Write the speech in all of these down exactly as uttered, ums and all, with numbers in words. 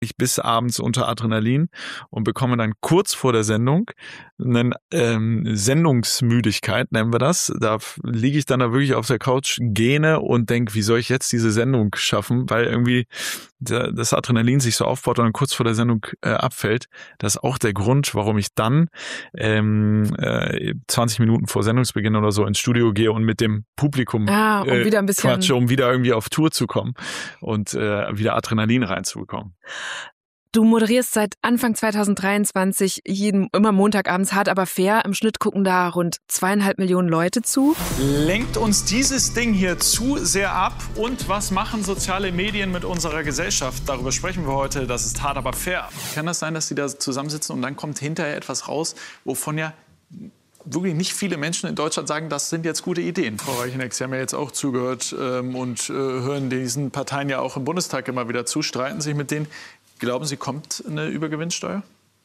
ich bis abends unter Adrenalin und bekomme dann kurz vor der Sendung eine ähm, Sendungsmüdigkeit, nennen wir das. Da liege ich dann da wirklich auf der Couch, gähne und denke, wie soll ich jetzt diese Sendung schaffen, weil irgendwie der, das Adrenalin sich so aufbaut und dann kurz vor der Sendung äh, abfällt. Das ist auch der Grund, warum ich dann ähm, äh, zwanzig Minuten vor Sendungsbeginn oder so ins Studio gehe und mit dem Publikum ah, um äh, wieder ein bisschen quatsche, um wieder irgendwie auf Tour zu kommen und äh, wieder Adrenalin reinzubekommen. Du moderierst seit Anfang zwanzig dreiundzwanzig jeden, immer Montagabends Hart aber fair. Im Schnitt gucken da rund zweieinhalb Millionen Leute zu. Lenkt uns dieses Ding hier zu sehr ab? Und was machen soziale Medien mit unserer Gesellschaft? Darüber sprechen wir heute. Das ist Hart aber fair. Kann das sein, dass die da zusammensitzen und dann kommt hinterher etwas raus, wovon ja wirklich nicht viele Menschen in Deutschland sagen, das sind jetzt gute Ideen? Frau Reicheneck, Sie haben ja jetzt auch zugehört ähm, und äh, hören diesen Parteien ja auch im Bundestag immer wieder zu, streiten sich mit denen. Glauben Sie, kommt eine Übergewinnsteuer?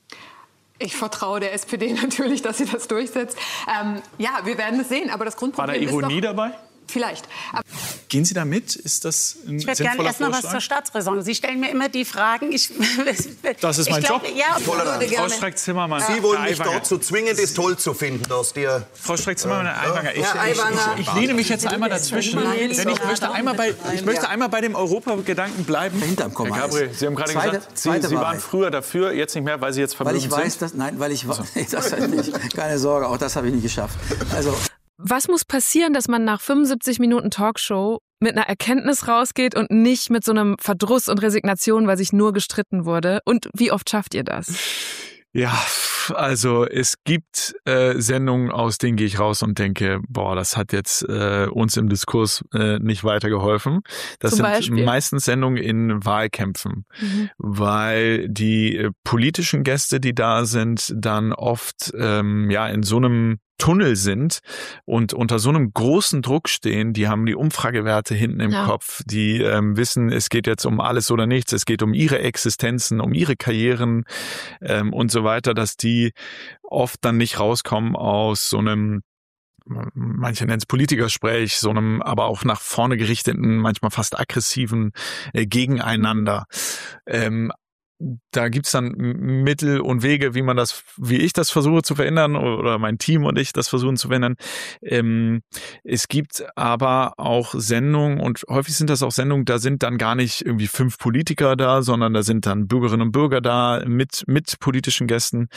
Ich vertraue der S P D natürlich, dass sie das durchsetzt. Ähm, ja, wir werden es sehen. Aber das Grundproblem War da Ironie ist doch, dabei? Vielleicht. Aber Gehen Sie da mit? Ist das ein Ich würde gerne erst noch was zur Staatsräson. Sie stellen mir immer die Fragen. Ich, das ist mein ich glaub, Job. Ja, Frau Streeck-Zimmermann. Sie wollen mich dazu zwingen, das toll zu finden, dass der... Frau Streeck-Zimmermann, Herr Aiwanger, ich, Herr ich, Aiwanger. ich, ich lehne mich jetzt einmal dazwischen, denn ich möchte einmal bei, ich möchte einmal bei dem Europagedanken bleiben. Hinterm Komma Herr Gabriel, Sie haben gerade zweite, gesagt, Sie, zweite Sie waren Wahrheit. früher dafür, jetzt nicht mehr, weil Sie jetzt Weil vermögend ich weiß, sind. dass, nein, weil ich weiß, das halt nicht. Keine Sorge, auch das habe ich nicht geschafft. Also Was muss passieren, dass man nach fünfundsiebzig Minuten Talkshow mit einer Erkenntnis rausgeht und nicht mit so einem Verdruss und Resignation, weil sich nur gestritten wurde? Und wie oft schafft ihr das? Ja, also es gibt äh, Sendungen, aus denen gehe ich raus und denke, boah, das hat jetzt äh, uns im Diskurs äh, nicht weitergeholfen. Das Zum sind Beispiel? meistens Sendungen in Wahlkämpfen, Mhm. weil die äh, politischen Gäste, die da sind, dann oft ähm, ja in so einem Tunnel sind und unter so einem großen Druck stehen. Die haben die Umfragewerte hinten im Ja. Kopf, die ähm, wissen, es geht jetzt um alles oder nichts, es geht um ihre Existenzen, um ihre Karrieren ähm, und so weiter, dass die oft dann nicht rauskommen aus so einem, manche nennen es Politikersprech, so einem aber auch nach vorne gerichteten, manchmal fast aggressiven äh, Gegeneinander. Ähm, Da gibt's dann Mittel und Wege, wie man das, wie ich das versuche zu verändern oder mein Team und ich das versuchen zu verändern. Ähm, es gibt aber auch Sendungen und häufig sind das auch Sendungen, da sind dann gar nicht irgendwie fünf Politiker da, sondern da sind dann Bürgerinnen und Bürger da mit mit politischen Gästen,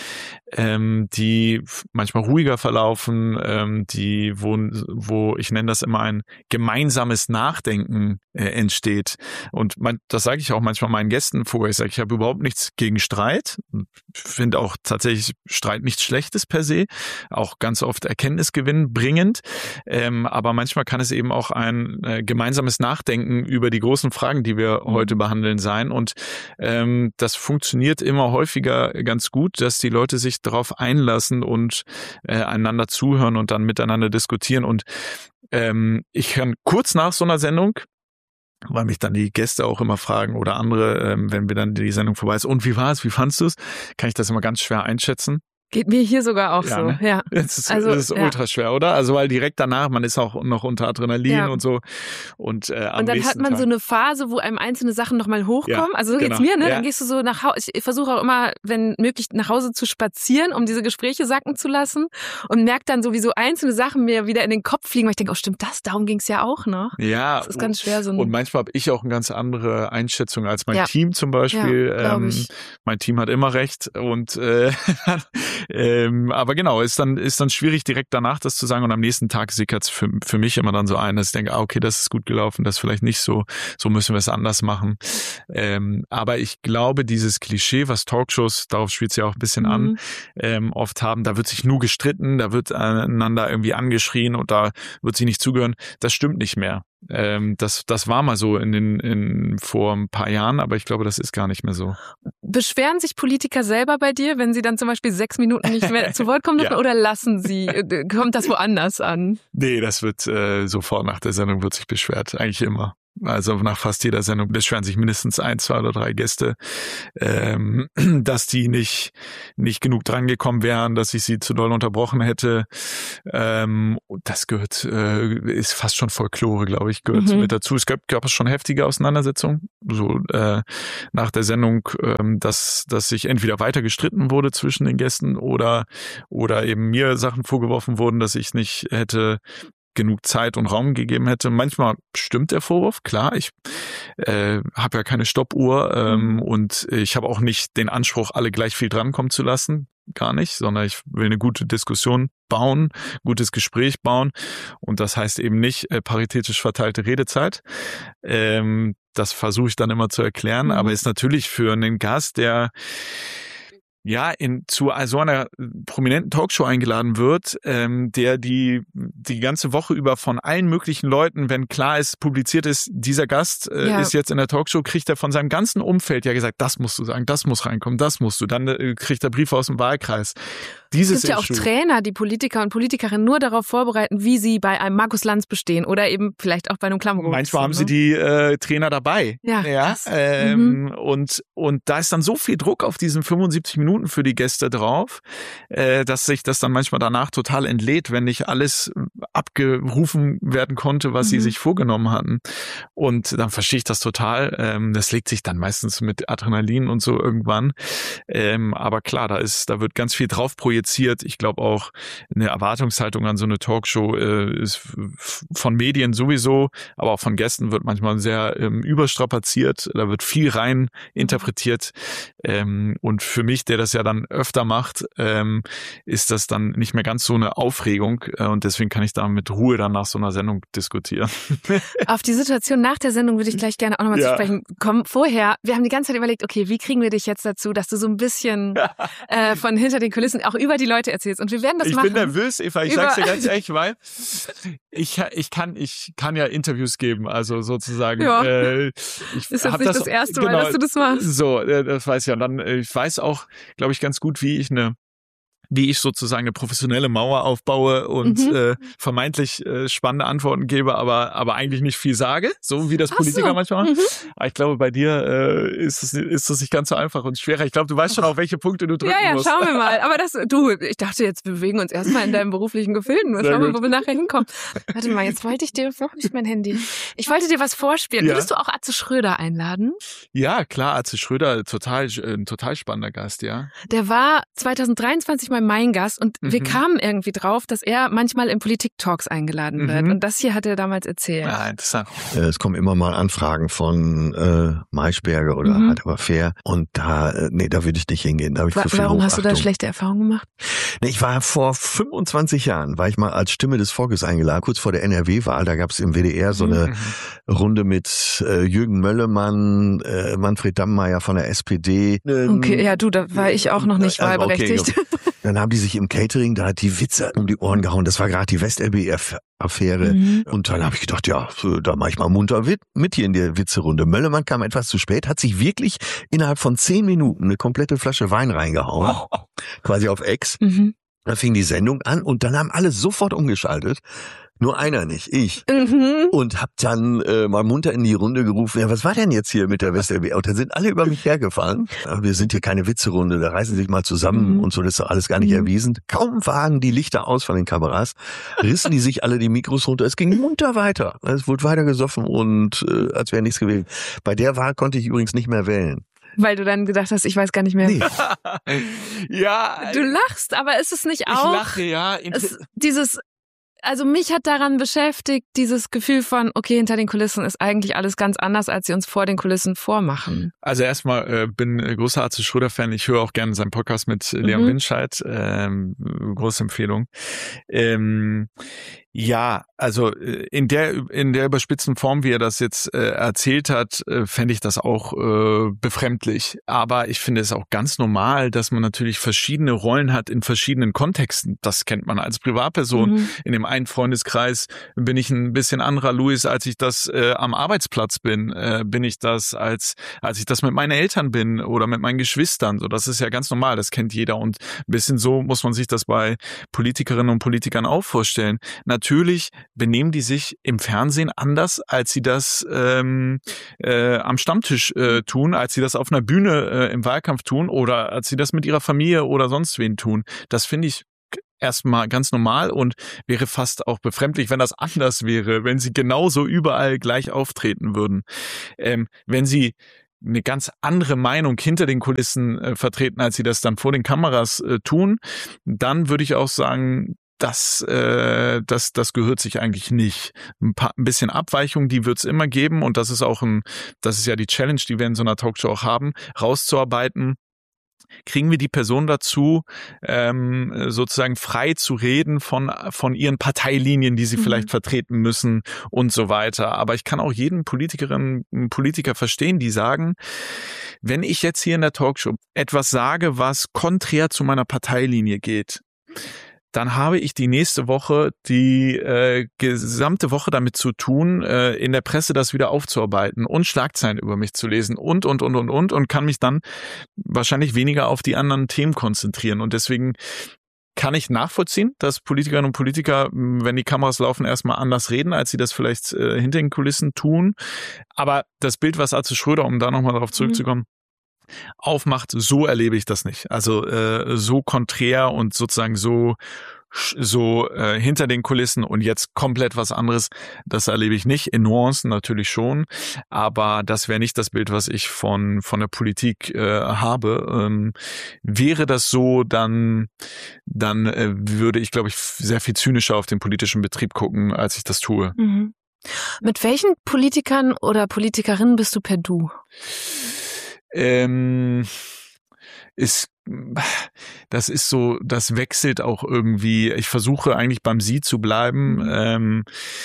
ähm, die manchmal ruhiger verlaufen, ähm, die wo wo ich nenne das immer ein gemeinsames Nachdenken äh, entsteht. Und man, das sage ich auch manchmal meinen Gästen vor. Ich sage, ich habe überhaupt nichts gegen Streit. Ich finde auch tatsächlich Streit nichts Schlechtes per se. Auch ganz oft Erkenntnisgewinn bringend. Ähm, aber manchmal kann es eben auch ein äh, gemeinsames Nachdenken über die großen Fragen, die wir heute behandeln, sein. Und ähm, das funktioniert immer häufiger ganz gut, dass die Leute sich darauf einlassen und äh, einander zuhören und dann miteinander diskutieren. Und ähm, ich kann kurz nach so einer Sendung, weil mich dann die Gäste auch immer fragen oder andere, ähm, wenn wir dann die Sendung vorbei ist, und wie war es, wie fandst du es, kann ich das immer ganz schwer einschätzen. Geht mir hier sogar auch Ja, so. ne? Ja. Das ist, Also, das ist ja. ultra schwer, oder? Also weil direkt danach, man ist auch noch unter Adrenalin Ja. und so. Und, äh, am Und dann hat nächsten man Tag, so eine Phase, wo einem einzelne Sachen nochmal hochkommen. Ja, also so geht's genau. mir, ne? Ja. Dann gehst du so nach Hause. Ich versuche auch immer, wenn möglich, nach Hause zu spazieren, um diese Gespräche sacken zu lassen. Und merke dann so, wie so einzelne Sachen mir wieder in den Kopf fliegen, weil ich denke, oh stimmt, das, darum ging's ja auch noch. Ja, Das ist ganz schwer. So ein und manchmal habe ich auch eine ganz andere Einschätzung als mein Ja. Team zum Beispiel. Ja, glaub ähm, ich. mein Team hat immer recht. Und äh, ähm, aber genau, ist dann ist dann schwierig direkt danach das zu sagen. Und am nächsten Tag sickert es für, für mich immer dann so ein, dass ich denke, ah, okay, das ist gut gelaufen, das vielleicht nicht so. So müssen wir es anders machen. Ähm, aber ich glaube, dieses Klischee, was Talkshows, darauf spielt es ja auch ein bisschen Mhm. an, ähm, oft haben, da wird sich nur gestritten, da wird einander irgendwie angeschrien und da wird sich nicht zugehören. Das stimmt nicht mehr. Ähm, das, das war mal so in den, in, vor ein paar Jahren, aber ich glaube, das ist gar nicht mehr so. Beschweren sich Politiker selber bei dir, wenn sie dann zum Beispiel sechs Minuten nicht mehr zu Wort kommen dürfen, Ja. oder lassen sie, äh, kommt das woanders an? Nee, das wird äh, sofort nach der Sendung wird sich beschwert, eigentlich immer. Also nach fast jeder Sendung beschweren sich mindestens ein, zwei oder drei Gäste, ähm, dass die nicht nicht genug drangekommen wären, dass ich sie zu doll unterbrochen hätte. Ähm, das gehört, äh, ist fast schon Folklore, glaube ich, gehört mhm. mit dazu. Es gab, gab es schon heftige Auseinandersetzungen, so äh, nach der Sendung, ähm, dass dass sich entweder weiter gestritten wurde zwischen den Gästen oder oder eben mir Sachen vorgeworfen wurden, dass ich nicht hätte genug Zeit und Raum gegeben hätte. Manchmal stimmt der Vorwurf, klar, ich äh, habe ja keine Stoppuhr ähm, mhm. und ich habe auch nicht den Anspruch, alle gleich viel drankommen zu lassen, gar nicht, sondern ich will eine gute Diskussion bauen, gutes Gespräch bauen und das heißt eben nicht äh, paritätisch verteilte Redezeit. Ähm, das versuche ich dann immer zu erklären, mhm. aber ist natürlich für einen Gast, der ja, in zu so einer prominenten Talkshow eingeladen wird, ähm, der die die ganze Woche über von allen möglichen Leuten, wenn klar ist, publiziert ist, dieser Gast äh, ja. ist jetzt in der Talkshow, kriegt er von seinem ganzen Umfeld ja gesagt, das musst du sagen, das muss reinkommen, das musst du. Dann äh, kriegt er Briefe aus dem Wahlkreis. Dieses es gibt ja auch Trainer, die Politiker und Politikerinnen nur darauf vorbereiten, wie sie bei einem Markus Lanz bestehen oder eben vielleicht auch bei einem Klamroth. Manchmal haben ne? sie die äh, Trainer dabei. Ja, ja ähm, mhm. und und da ist dann so viel Druck auf diesen fünfundsiebzig Minuten für die Gäste drauf, äh, dass sich das dann manchmal danach total entlädt, wenn nicht alles abgerufen werden konnte, was mhm. sie sich vorgenommen hatten. Und dann verstehe ich das total. Ähm, das legt sich dann meistens mit Adrenalin und so irgendwann. Ähm, aber klar, da ist, da wird ganz viel drauf projiziert. Ich glaube auch, eine Erwartungshaltung an so eine Talkshow äh, ist von Medien sowieso, aber auch von Gästen wird manchmal sehr ähm, überstrapaziert. Da wird viel rein interpretiert. Ähm, und für mich, der das ja dann öfter macht, ähm, ist das dann nicht mehr ganz so eine Aufregung. Äh, und deswegen kann ich da mit Ruhe dann nach so einer Sendung diskutieren. Auf die Situation nach der Sendung würde ich gleich gerne auch nochmal ja. zu sprechen kommen. Vorher, wir haben die ganze Zeit überlegt, okay, wie kriegen wir dich jetzt dazu, dass du so ein bisschen äh, von hinter den Kulissen auch über die Leute erzählst. Und wir werden das ich machen. Ich bin nervös, Eva. Ich sag's dir ganz ehrlich, weil ich, ich, kann, ich kann ja Interviews geben, also sozusagen. Ja. Äh, ich ist das nicht das, das erste Mal, genau, dass du das machst? So, das weiß ich ja. Und dann, ich weiß auch, glaube ich, ganz gut, wie ich eine wie ich sozusagen eine professionelle Mauer aufbaue und mhm. äh, vermeintlich äh, spannende Antworten gebe, aber aber eigentlich nicht viel sage, so wie das Ach Politiker so. manchmal machen. Mhm. Aber ich glaube, bei dir äh, ist es ist es nicht ganz so einfach und schwerer. Ich glaube, du weißt schon, auf welche Punkte du drücken musst. Ja, ja, musst. schauen wir mal. Aber das, du, ich dachte, jetzt bewegen wir uns erstmal in deinem beruflichen Gefilden. Mal schauen wir, wo wir nachher hinkommen. Warte mal, jetzt wollte ich dir, wo ist mein Handy? Ich wollte dir was vorspielen. Ja. Würdest du auch Atze Schröder einladen? Ja, klar, Atze Schröder, total, ein total spannender Gast, ja. Der war zwanzig dreiundzwanzig mal mein Gast und mhm. wir kamen irgendwie drauf, dass er manchmal in Politik-Talks eingeladen wird. Mhm. Und das hier hat er damals erzählt. Ja, interessant. Es kommen immer mal Anfragen von äh, Maischberger oder mhm. halt aber fair. Und da, äh, nee, da würde ich nicht hingehen. Da hab ich Wa- zu viel Warum Hochachtung. Hast du da schlechte Erfahrungen gemacht? Nee, ich war vor fünfundzwanzig Jahren, war ich mal als Stimme des Volkes eingeladen, kurz vor der N R W-Wahl. Da gab es im W D R so eine mhm. Runde mit äh, Jürgen Möllemann, äh, Manfred Dammeier von der S P D. Ähm, okay, ja du, da war ich auch noch nicht wahlberechtigt. Okay, okay. Dann haben die sich im Catering da die Witze um die Ohren gehauen. Das war gerade die West-L B R-Affäre. Mhm. Und dann habe ich gedacht, ja, da mache ich mal munter mit hier in der Witze-Runde. Möllemann kam etwas zu spät, hat sich wirklich innerhalb von zehn Minuten eine komplette Flasche Wein reingehauen. Oh. Quasi auf Ex. Mhm. Da fing die Sendung an und dann haben alle sofort umgeschaltet. Nur einer nicht, ich. Mhm. Und hab dann äh, mal munter in die Runde gerufen, ja, was war denn jetzt hier mit der West-L B R? Und da sind alle über mich hergefallen. Ja, wir sind hier keine Witze-Runde, da reißen sich mal zusammen mhm. und so, das ist doch alles gar nicht mhm. erwiesen. Kaum waren die Lichter aus von den Kameras, rissen die sich alle die Mikros runter. Es ging munter weiter. Es wurde weiter gesoffen und äh, als wäre nichts gewesen. Bei der Wahl konnte ich übrigens nicht mehr wählen. Weil du dann gedacht hast, ich weiß gar nicht mehr. Nee. Ja. Du lachst, aber ist es nicht auch? Ich lache, ja. Es, dieses Also mich hat daran beschäftigt, dieses Gefühl von, okay, hinter den Kulissen ist eigentlich alles ganz anders, als sie uns vor den Kulissen vormachen. Also erstmal äh, bin äh, großer Atze Schröder-Fan. Ich höre auch gerne seinen Podcast mit mhm. Leon Winscheid. Ähm, große Empfehlung. Ähm, ja, also in der in der überspitzten Form, wie er das jetzt äh, erzählt hat, äh, fände ich das auch äh, befremdlich. Aber ich finde es auch ganz normal, dass man natürlich verschiedene Rollen hat in verschiedenen Kontexten. Das kennt man als Privatperson. Mhm. In dem einen Freundeskreis bin ich ein bisschen anderer Louis, als ich das äh, am Arbeitsplatz bin. Äh, bin ich das, als als ich das mit meinen Eltern bin oder mit meinen Geschwistern. So, das ist ja ganz normal, das kennt jeder. Und ein bisschen so muss man sich das bei Politikerinnen und Politikern auch vorstellen. natürlich benehmen die sich im Fernsehen anders, als sie das ähm, äh, am Stammtisch äh, tun, als sie das auf einer Bühne äh, im Wahlkampf tun oder als sie das mit ihrer Familie oder sonst wen tun. Das finde ich erstmal ganz normal und wäre fast auch befremdlich, wenn das anders wäre, wenn sie genauso überall gleich auftreten würden. Ähm, wenn sie eine ganz andere Meinung hinter den Kulissen äh, vertreten, als sie das dann vor den Kameras äh, tun, dann würde ich auch sagen, das, äh, das, das gehört sich eigentlich nicht. Ein paar, ein bisschen Abweichung, die wird es immer geben und das ist auch ein, das ist ja die Challenge, die wir in so einer Talkshow auch haben, rauszuarbeiten. Kriegen wir die Person dazu, ähm, sozusagen frei zu reden von von ihren Parteilinien, die sie mhm. vielleicht vertreten müssen und so weiter. Aber ich kann auch jeden Politikerin, Politiker verstehen, die sagen, wenn ich jetzt hier in der Talkshow etwas sage, was konträr zu meiner Parteilinie geht, dann habe ich die nächste Woche, die äh, gesamte Woche damit zu tun, äh, in der Presse das wieder aufzuarbeiten und Schlagzeilen über mich zu lesen und, und, und, und, und und kann mich dann wahrscheinlich weniger auf die anderen Themen konzentrieren. Und deswegen kann ich nachvollziehen, dass Politikerinnen und Politiker, wenn die Kameras laufen, erstmal anders reden, als sie das vielleicht äh, hinter den Kulissen tun. Aber das Bild, was Atze Schröder, um da nochmal darauf zurückzukommen, mhm. aufmacht, so erlebe ich das nicht. Also äh, so konträr und sozusagen so so äh, hinter den Kulissen und jetzt komplett was anderes, das erlebe ich nicht. In Nuancen natürlich schon, aber das wäre nicht das Bild, was ich von von der Politik äh, habe. Ähm, wäre das so, dann dann äh, würde ich, glaube ich, sehr viel zynischer auf den politischen Betrieb gucken, als ich das tue. Mhm. Mit welchen Politikern oder Politikerinnen bist du per Du? Ähm, ist, das ist so, das wechselt auch irgendwie. Ich versuche eigentlich beim Sie zu bleiben. Ähm,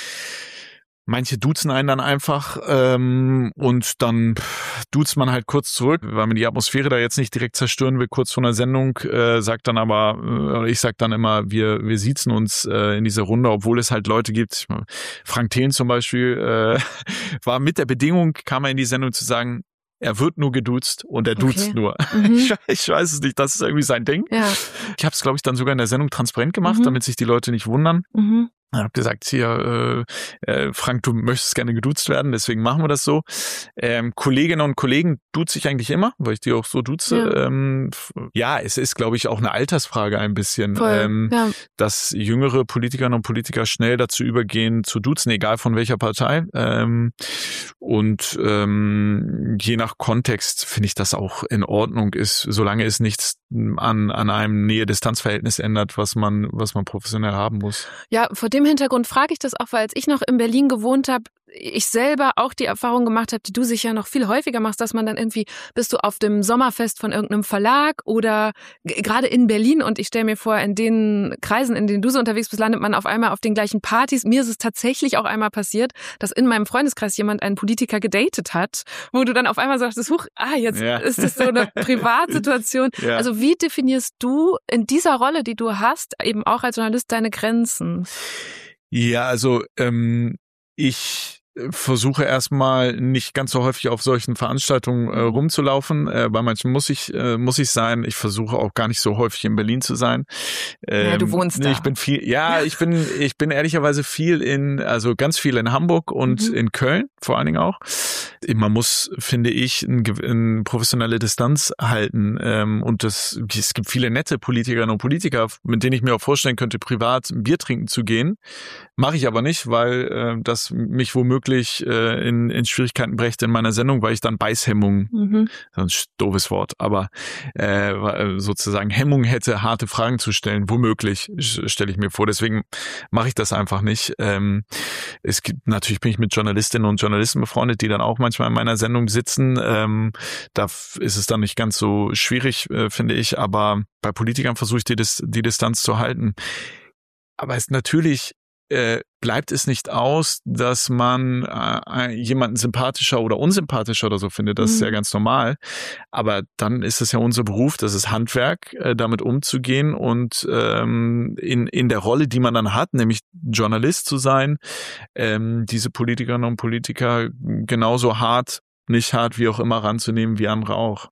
manche duzen einen dann einfach ähm, und dann duzt man halt kurz zurück, weil man die Atmosphäre da jetzt nicht direkt zerstören will, kurz vor der Sendung, äh, sagt dann aber, äh, ich sag dann immer, wir wir siezen uns äh, in dieser Runde, obwohl es halt Leute gibt. Frank Thelen zum Beispiel äh, war mit der Bedingung, kam er in die Sendung zu sagen, er wird nur geduzt und er duzt okay. nur. Mhm. Ich, ich weiß es nicht, das ist irgendwie sein Ding. Ja. Ich habe es, glaube ich, dann sogar in der Sendung transparent gemacht, mhm. damit sich die Leute nicht wundern. Mhm. Ich habe gesagt, hier, äh, äh, Frank, du möchtest gerne geduzt werden, deswegen machen wir das so. Ähm, Kolleginnen und Kollegen duze ich eigentlich immer, weil ich die auch so duze. Ja, ähm, ja es ist, glaube ich, auch eine Altersfrage ein bisschen, ähm, ja. dass jüngere Politikerinnen und Politiker schnell dazu übergehen, zu duzen, egal von welcher Partei. Ähm, und ähm, je nach Kontext finde ich das auch in Ordnung ist, solange es nichts an, an einem Nähe-Distanz-Verhältnis ändert, was man, was man professionell haben muss. Ja, vor dem Hintergrund frage ich das auch, weil als ich noch in Berlin gewohnt habe, ich selber auch die Erfahrung gemacht habe, die du sicher noch viel häufiger machst, dass man dann irgendwie, bist du auf dem Sommerfest von irgendeinem Verlag oder g- gerade in Berlin und ich stelle mir vor, in den Kreisen, in denen du so unterwegs bist, landet man auf einmal auf den gleichen Partys. Mir ist es tatsächlich auch einmal passiert, dass in meinem Freundeskreis jemand einen Politiker gedatet hat, wo du dann auf einmal sagst, huch, ah, jetzt ja. ist das so eine Privatsituation. Ja. Also wie definierst du in dieser Rolle, die du hast, eben auch als Journalist, deine Grenzen? Ja, also ähm, ich versuche erstmal nicht ganz so häufig auf solchen Veranstaltungen äh, rumzulaufen. Äh, bei manchen muss ich äh, muss ich sein. Ich versuche auch gar nicht so häufig in Berlin zu sein. Ähm, ja, du wohnst da. Ich bin viel, ja, ich bin ich bin ehrlicherweise viel in, also ganz viel in Hamburg und mhm. in Köln vor allen Dingen auch. Man muss, finde ich, eine ein professionelle Distanz halten. Ähm, und das, es gibt viele nette Politikerinnen und Politiker, mit denen ich mir auch vorstellen könnte, privat ein Bier trinken zu gehen. Mache ich aber nicht, weil äh, das mich womöglich äh, in, in Schwierigkeiten brächte in meiner Sendung, weil ich dann Beißhemmung, mhm. ein doofes Wort, aber äh, sozusagen Hemmung hätte, harte Fragen zu stellen. Womöglich, stelle ich mir vor. Deswegen mache ich das einfach nicht. Ähm, es gibt, natürlich bin ich mit Journalistinnen und Journalisten befreundet, die dann auch manchmal in meiner Sendung sitzen. Ähm, da ist es dann nicht ganz so schwierig, äh, finde ich, aber bei Politikern versuche ich die, die Distanz zu halten. Aber es natürlich äh, bleibt es nicht aus, dass man äh, jemanden sympathischer oder unsympathischer oder so findet. Das mhm. ist ja ganz normal. Aber dann ist es ja unser Beruf, das ist Handwerk, äh, damit umzugehen und ähm, in in der Rolle, die man dann hat, nämlich Journalist zu sein, ähm, diese Politikerinnen und Politiker genauso hart, nicht hart, wie auch immer ranzunehmen, wie andere auch.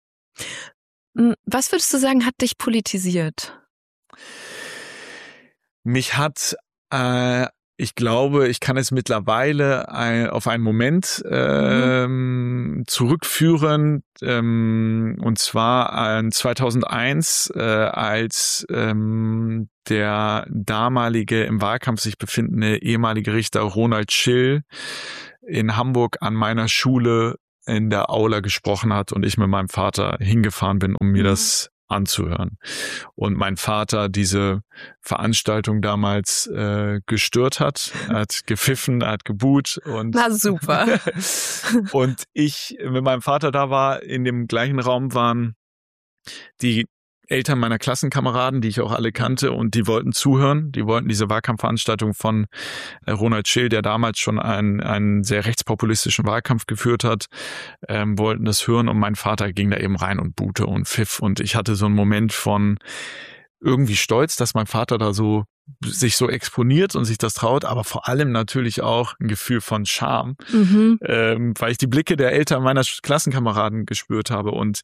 Was würdest du sagen, hat dich politisiert? Mich hat äh, Ich glaube, ich kann es mittlerweile ein, auf einen Moment ähm, mhm. zurückführen, ähm, und zwar an zweitausendeins, äh, als ähm, der damalige im Wahlkampf sich befindende ehemalige Richter Ronald Schill in Hamburg an meiner Schule in der Aula gesprochen hat und ich mit meinem Vater hingefahren bin, um mir mhm. das anzuhören. Und mein Vater diese Veranstaltung damals äh, gestört hat, er hat gepfiffen, er hat gebuht und na super. Und ich mit meinem Vater da war, in dem gleichen Raum waren die Eltern meiner Klassenkameraden, die ich auch alle kannte, und die wollten zuhören. Die wollten diese Wahlkampfveranstaltung von Ronald Schill, der damals schon einen, einen sehr rechtspopulistischen Wahlkampf geführt hat, ähm, wollten das hören, und mein Vater ging da eben rein und buhte und pfiff. Und ich hatte so einen Moment von irgendwie Stolz, dass mein Vater da so sich so exponiert und sich das traut, aber vor allem natürlich auch ein Gefühl von Scham, mhm. ähm, weil ich die Blicke der Eltern meiner Klassenkameraden gespürt habe. Und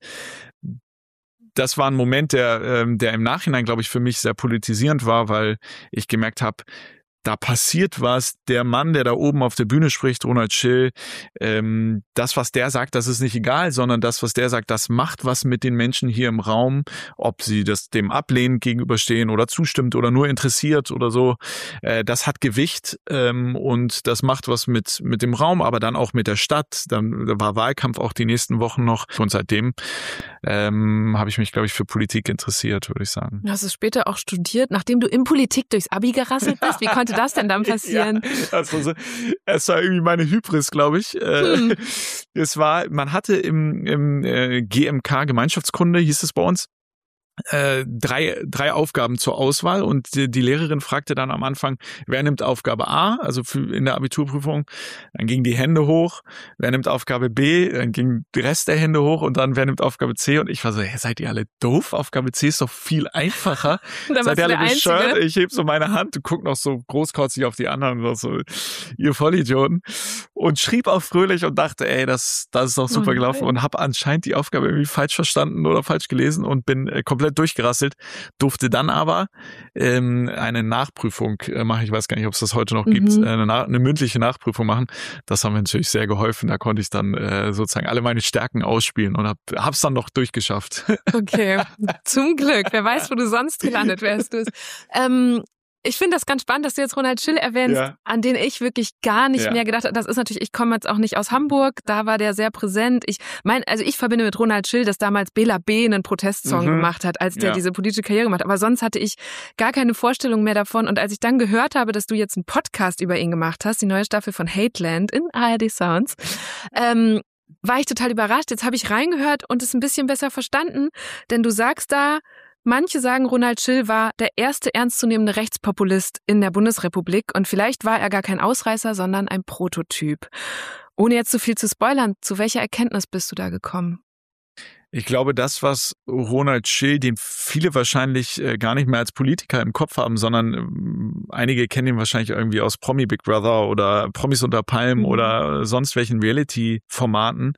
das war ein Moment, der, der im Nachhinein, glaube ich, für mich sehr politisierend war, weil ich gemerkt habe, da passiert was. Der Mann, der da oben auf der Bühne spricht, Ronald Schill, ähm, das, was der sagt, das ist nicht egal, sondern das, was der sagt, das macht was mit den Menschen hier im Raum, ob sie das dem ablehnend gegenüberstehen oder zustimmt oder nur interessiert oder so. Äh, das hat Gewicht, ähm, und das macht was mit mit dem Raum, aber dann auch mit der Stadt. Dann da war Wahlkampf auch die nächsten Wochen noch, und seitdem ähm, habe ich mich, glaube ich, für Politik interessiert, würde ich sagen. Du hast es später auch studiert, nachdem du in Politik durchs Abi gerasselt bist. Wie konnte das denn dann passieren? Ja, das war so, es war irgendwie meine Hybris, glaube ich. Hm. Es war, man hatte im, im äh, G M K, Gemeinschaftskunde, hieß es bei uns, Äh, drei, drei Aufgaben zur Auswahl, und die, die Lehrerin fragte dann am Anfang, wer nimmt Aufgabe A, also für, in der Abiturprüfung, dann gingen die Hände hoch, wer nimmt Aufgabe B, dann ging der Rest der Hände hoch, und dann wer nimmt Aufgabe C, und ich war so, hey, seid ihr alle doof? Aufgabe C ist doch viel einfacher. Seid ihr alle bescheuert? Ich heb so meine Hand und guck noch so großkotzig auf die anderen, und so, ihr Vollidioten, und schrieb auch fröhlich und dachte, ey, das, das ist doch super oh gelaufen, und habe anscheinend die Aufgabe irgendwie falsch verstanden oder falsch gelesen und bin äh, komplett durchgerasselt, durfte dann aber ähm, eine Nachprüfung äh, machen. Ich weiß gar nicht, ob es das heute noch mhm. gibt, äh, eine, eine mündliche Nachprüfung machen. Das haben mir natürlich sehr geholfen. Da konnte ich dann äh, sozusagen alle meine Stärken ausspielen und habe es dann noch durchgeschafft. Okay, zum Glück. Wer weiß, wo du sonst gelandet wärst. Du ähm, Ich finde das ganz spannend, dass du jetzt Ronald Schill erwähnst, ja. an den ich wirklich gar nicht ja. mehr gedacht habe. Das ist natürlich, ich komme jetzt auch nicht aus Hamburg, da war der sehr präsent. Ich mein, also ich verbinde mit Ronald Schill, dass damals Bela B. einen Protestsong mhm. gemacht hat, als der ja. diese politische Karriere gemacht hat. Aber sonst hatte ich gar keine Vorstellung mehr davon. Und als ich dann gehört habe, dass du jetzt einen Podcast über ihn gemacht hast, die neue Staffel von Hateland in A R D Sounds, ähm, war ich total überrascht. Jetzt habe ich reingehört und es ein bisschen besser verstanden, denn du sagst da, manche sagen, Ronald Schill war der erste ernstzunehmende Rechtspopulist in der Bundesrepublik, und vielleicht war er gar kein Ausreißer, sondern ein Prototyp. Ohne jetzt zu viel zu spoilern, zu welcher Erkenntnis bist du da gekommen? Ich glaube, das, was Ronald Schill, den viele wahrscheinlich äh, gar nicht mehr als Politiker im Kopf haben, sondern ähm, einige kennen ihn wahrscheinlich irgendwie aus Promi Big Brother oder Promis unter Palmen mhm. oder sonst welchen Reality-Formaten.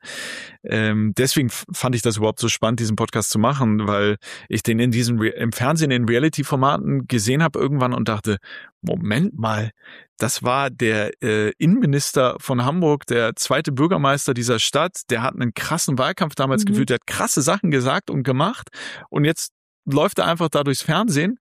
Ähm, deswegen fand ich das überhaupt so spannend, diesen Podcast zu machen, weil ich den in diesem Re- im Fernsehen in Reality-Formaten gesehen habe irgendwann und dachte, Moment mal, das war der äh, Innenminister von Hamburg, der zweite Bürgermeister dieser Stadt, der hat einen krassen Wahlkampf damals mhm. geführt, der hat krasse Sachen gesagt und gemacht, und jetzt läuft er einfach da durchs Fernsehen.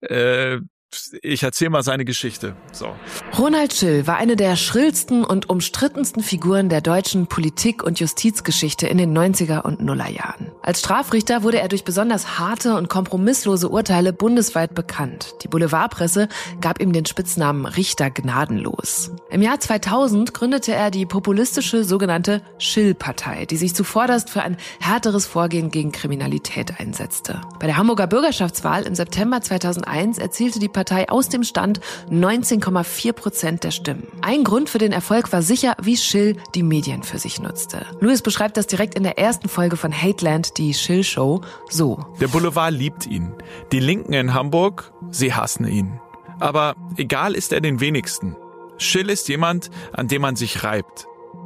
Äh, Ich erzähle mal seine Geschichte. So. Ronald Schill war eine der schrillsten und umstrittensten Figuren der deutschen Politik- und Justizgeschichte in den neunziger und Nullerjahren. Als Strafrichter wurde er durch besonders harte und kompromisslose Urteile bundesweit bekannt. Die Boulevardpresse gab ihm den Spitznamen Richter gnadenlos. Im Jahr zweitausend gründete er die populistische sogenannte Schill-Partei, die sich zuvorderst für ein härteres Vorgehen gegen Kriminalität einsetzte. Bei der Hamburger Bürgerschaftswahl im September zweitausendeins erzielte die Partei aus dem Stand neunzehn Komma vier Prozent der Stimmen. Ein Grund für den Erfolg war sicher, wie Schill die Medien für sich nutzte. Louis beschreibt das direkt in der ersten Folge von Hateland, die Schill-Show, so. Der Boulevard liebt ihn. Die Linken in Hamburg, sie hassen ihn. Aber egal ist er den wenigsten. Schill ist jemand, an dem man sich reibt.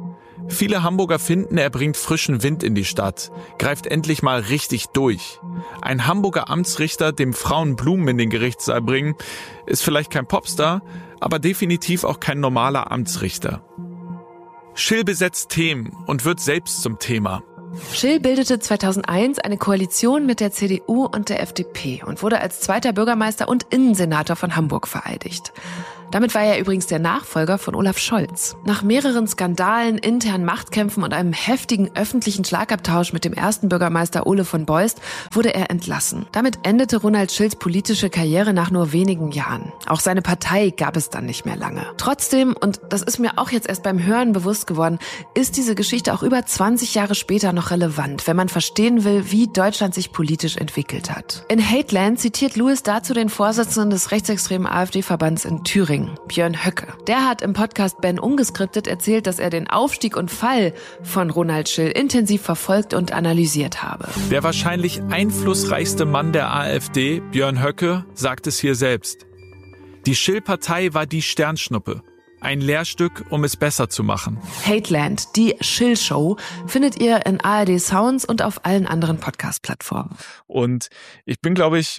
Viele Hamburger finden, er bringt frischen Wind in die Stadt, greift endlich mal richtig durch. Ein Hamburger Amtsrichter, dem Frauen Blumen in den Gerichtssaal bringen, ist vielleicht kein Popstar, aber definitiv auch kein normaler Amtsrichter. Schill besetzt Themen und wird selbst zum Thema. Schill bildete zweitausendeins eine Koalition mit der C D U und der F D P und wurde als zweiter Bürgermeister und Innensenator von Hamburg vereidigt. Damit war er übrigens der Nachfolger von Olaf Scholz. Nach mehreren Skandalen, internen Machtkämpfen und einem heftigen öffentlichen Schlagabtausch mit dem ersten Bürgermeister Ole von Beust wurde er entlassen. Damit endete Ronald Schills politische Karriere nach nur wenigen Jahren. Auch seine Partei gab es dann nicht mehr lange. Trotzdem, und das ist mir auch jetzt erst beim Hören bewusst geworden, ist diese Geschichte auch über zwanzig Jahre später noch relevant, wenn man verstehen will, wie Deutschland sich politisch entwickelt hat. In Hateland zitiert Lewis dazu den Vorsitzenden des rechtsextremen AfD-Verbands in Thüringen, Björn Höcke. Der hat im Podcast Ben Ungeskriptet erzählt, dass er den Aufstieg und Fall von Ronald Schill intensiv verfolgt und analysiert habe. Der wahrscheinlich einflussreichste Mann der AfD, Björn Höcke, sagt es hier selbst. Die Schill-Partei war die Sternschnuppe. Ein Lehrstück, um es besser zu machen. Hateland, die Schill-Show, findet ihr in A R D Sounds und auf allen anderen Podcast-Plattformen. Und ich bin, glaube ich,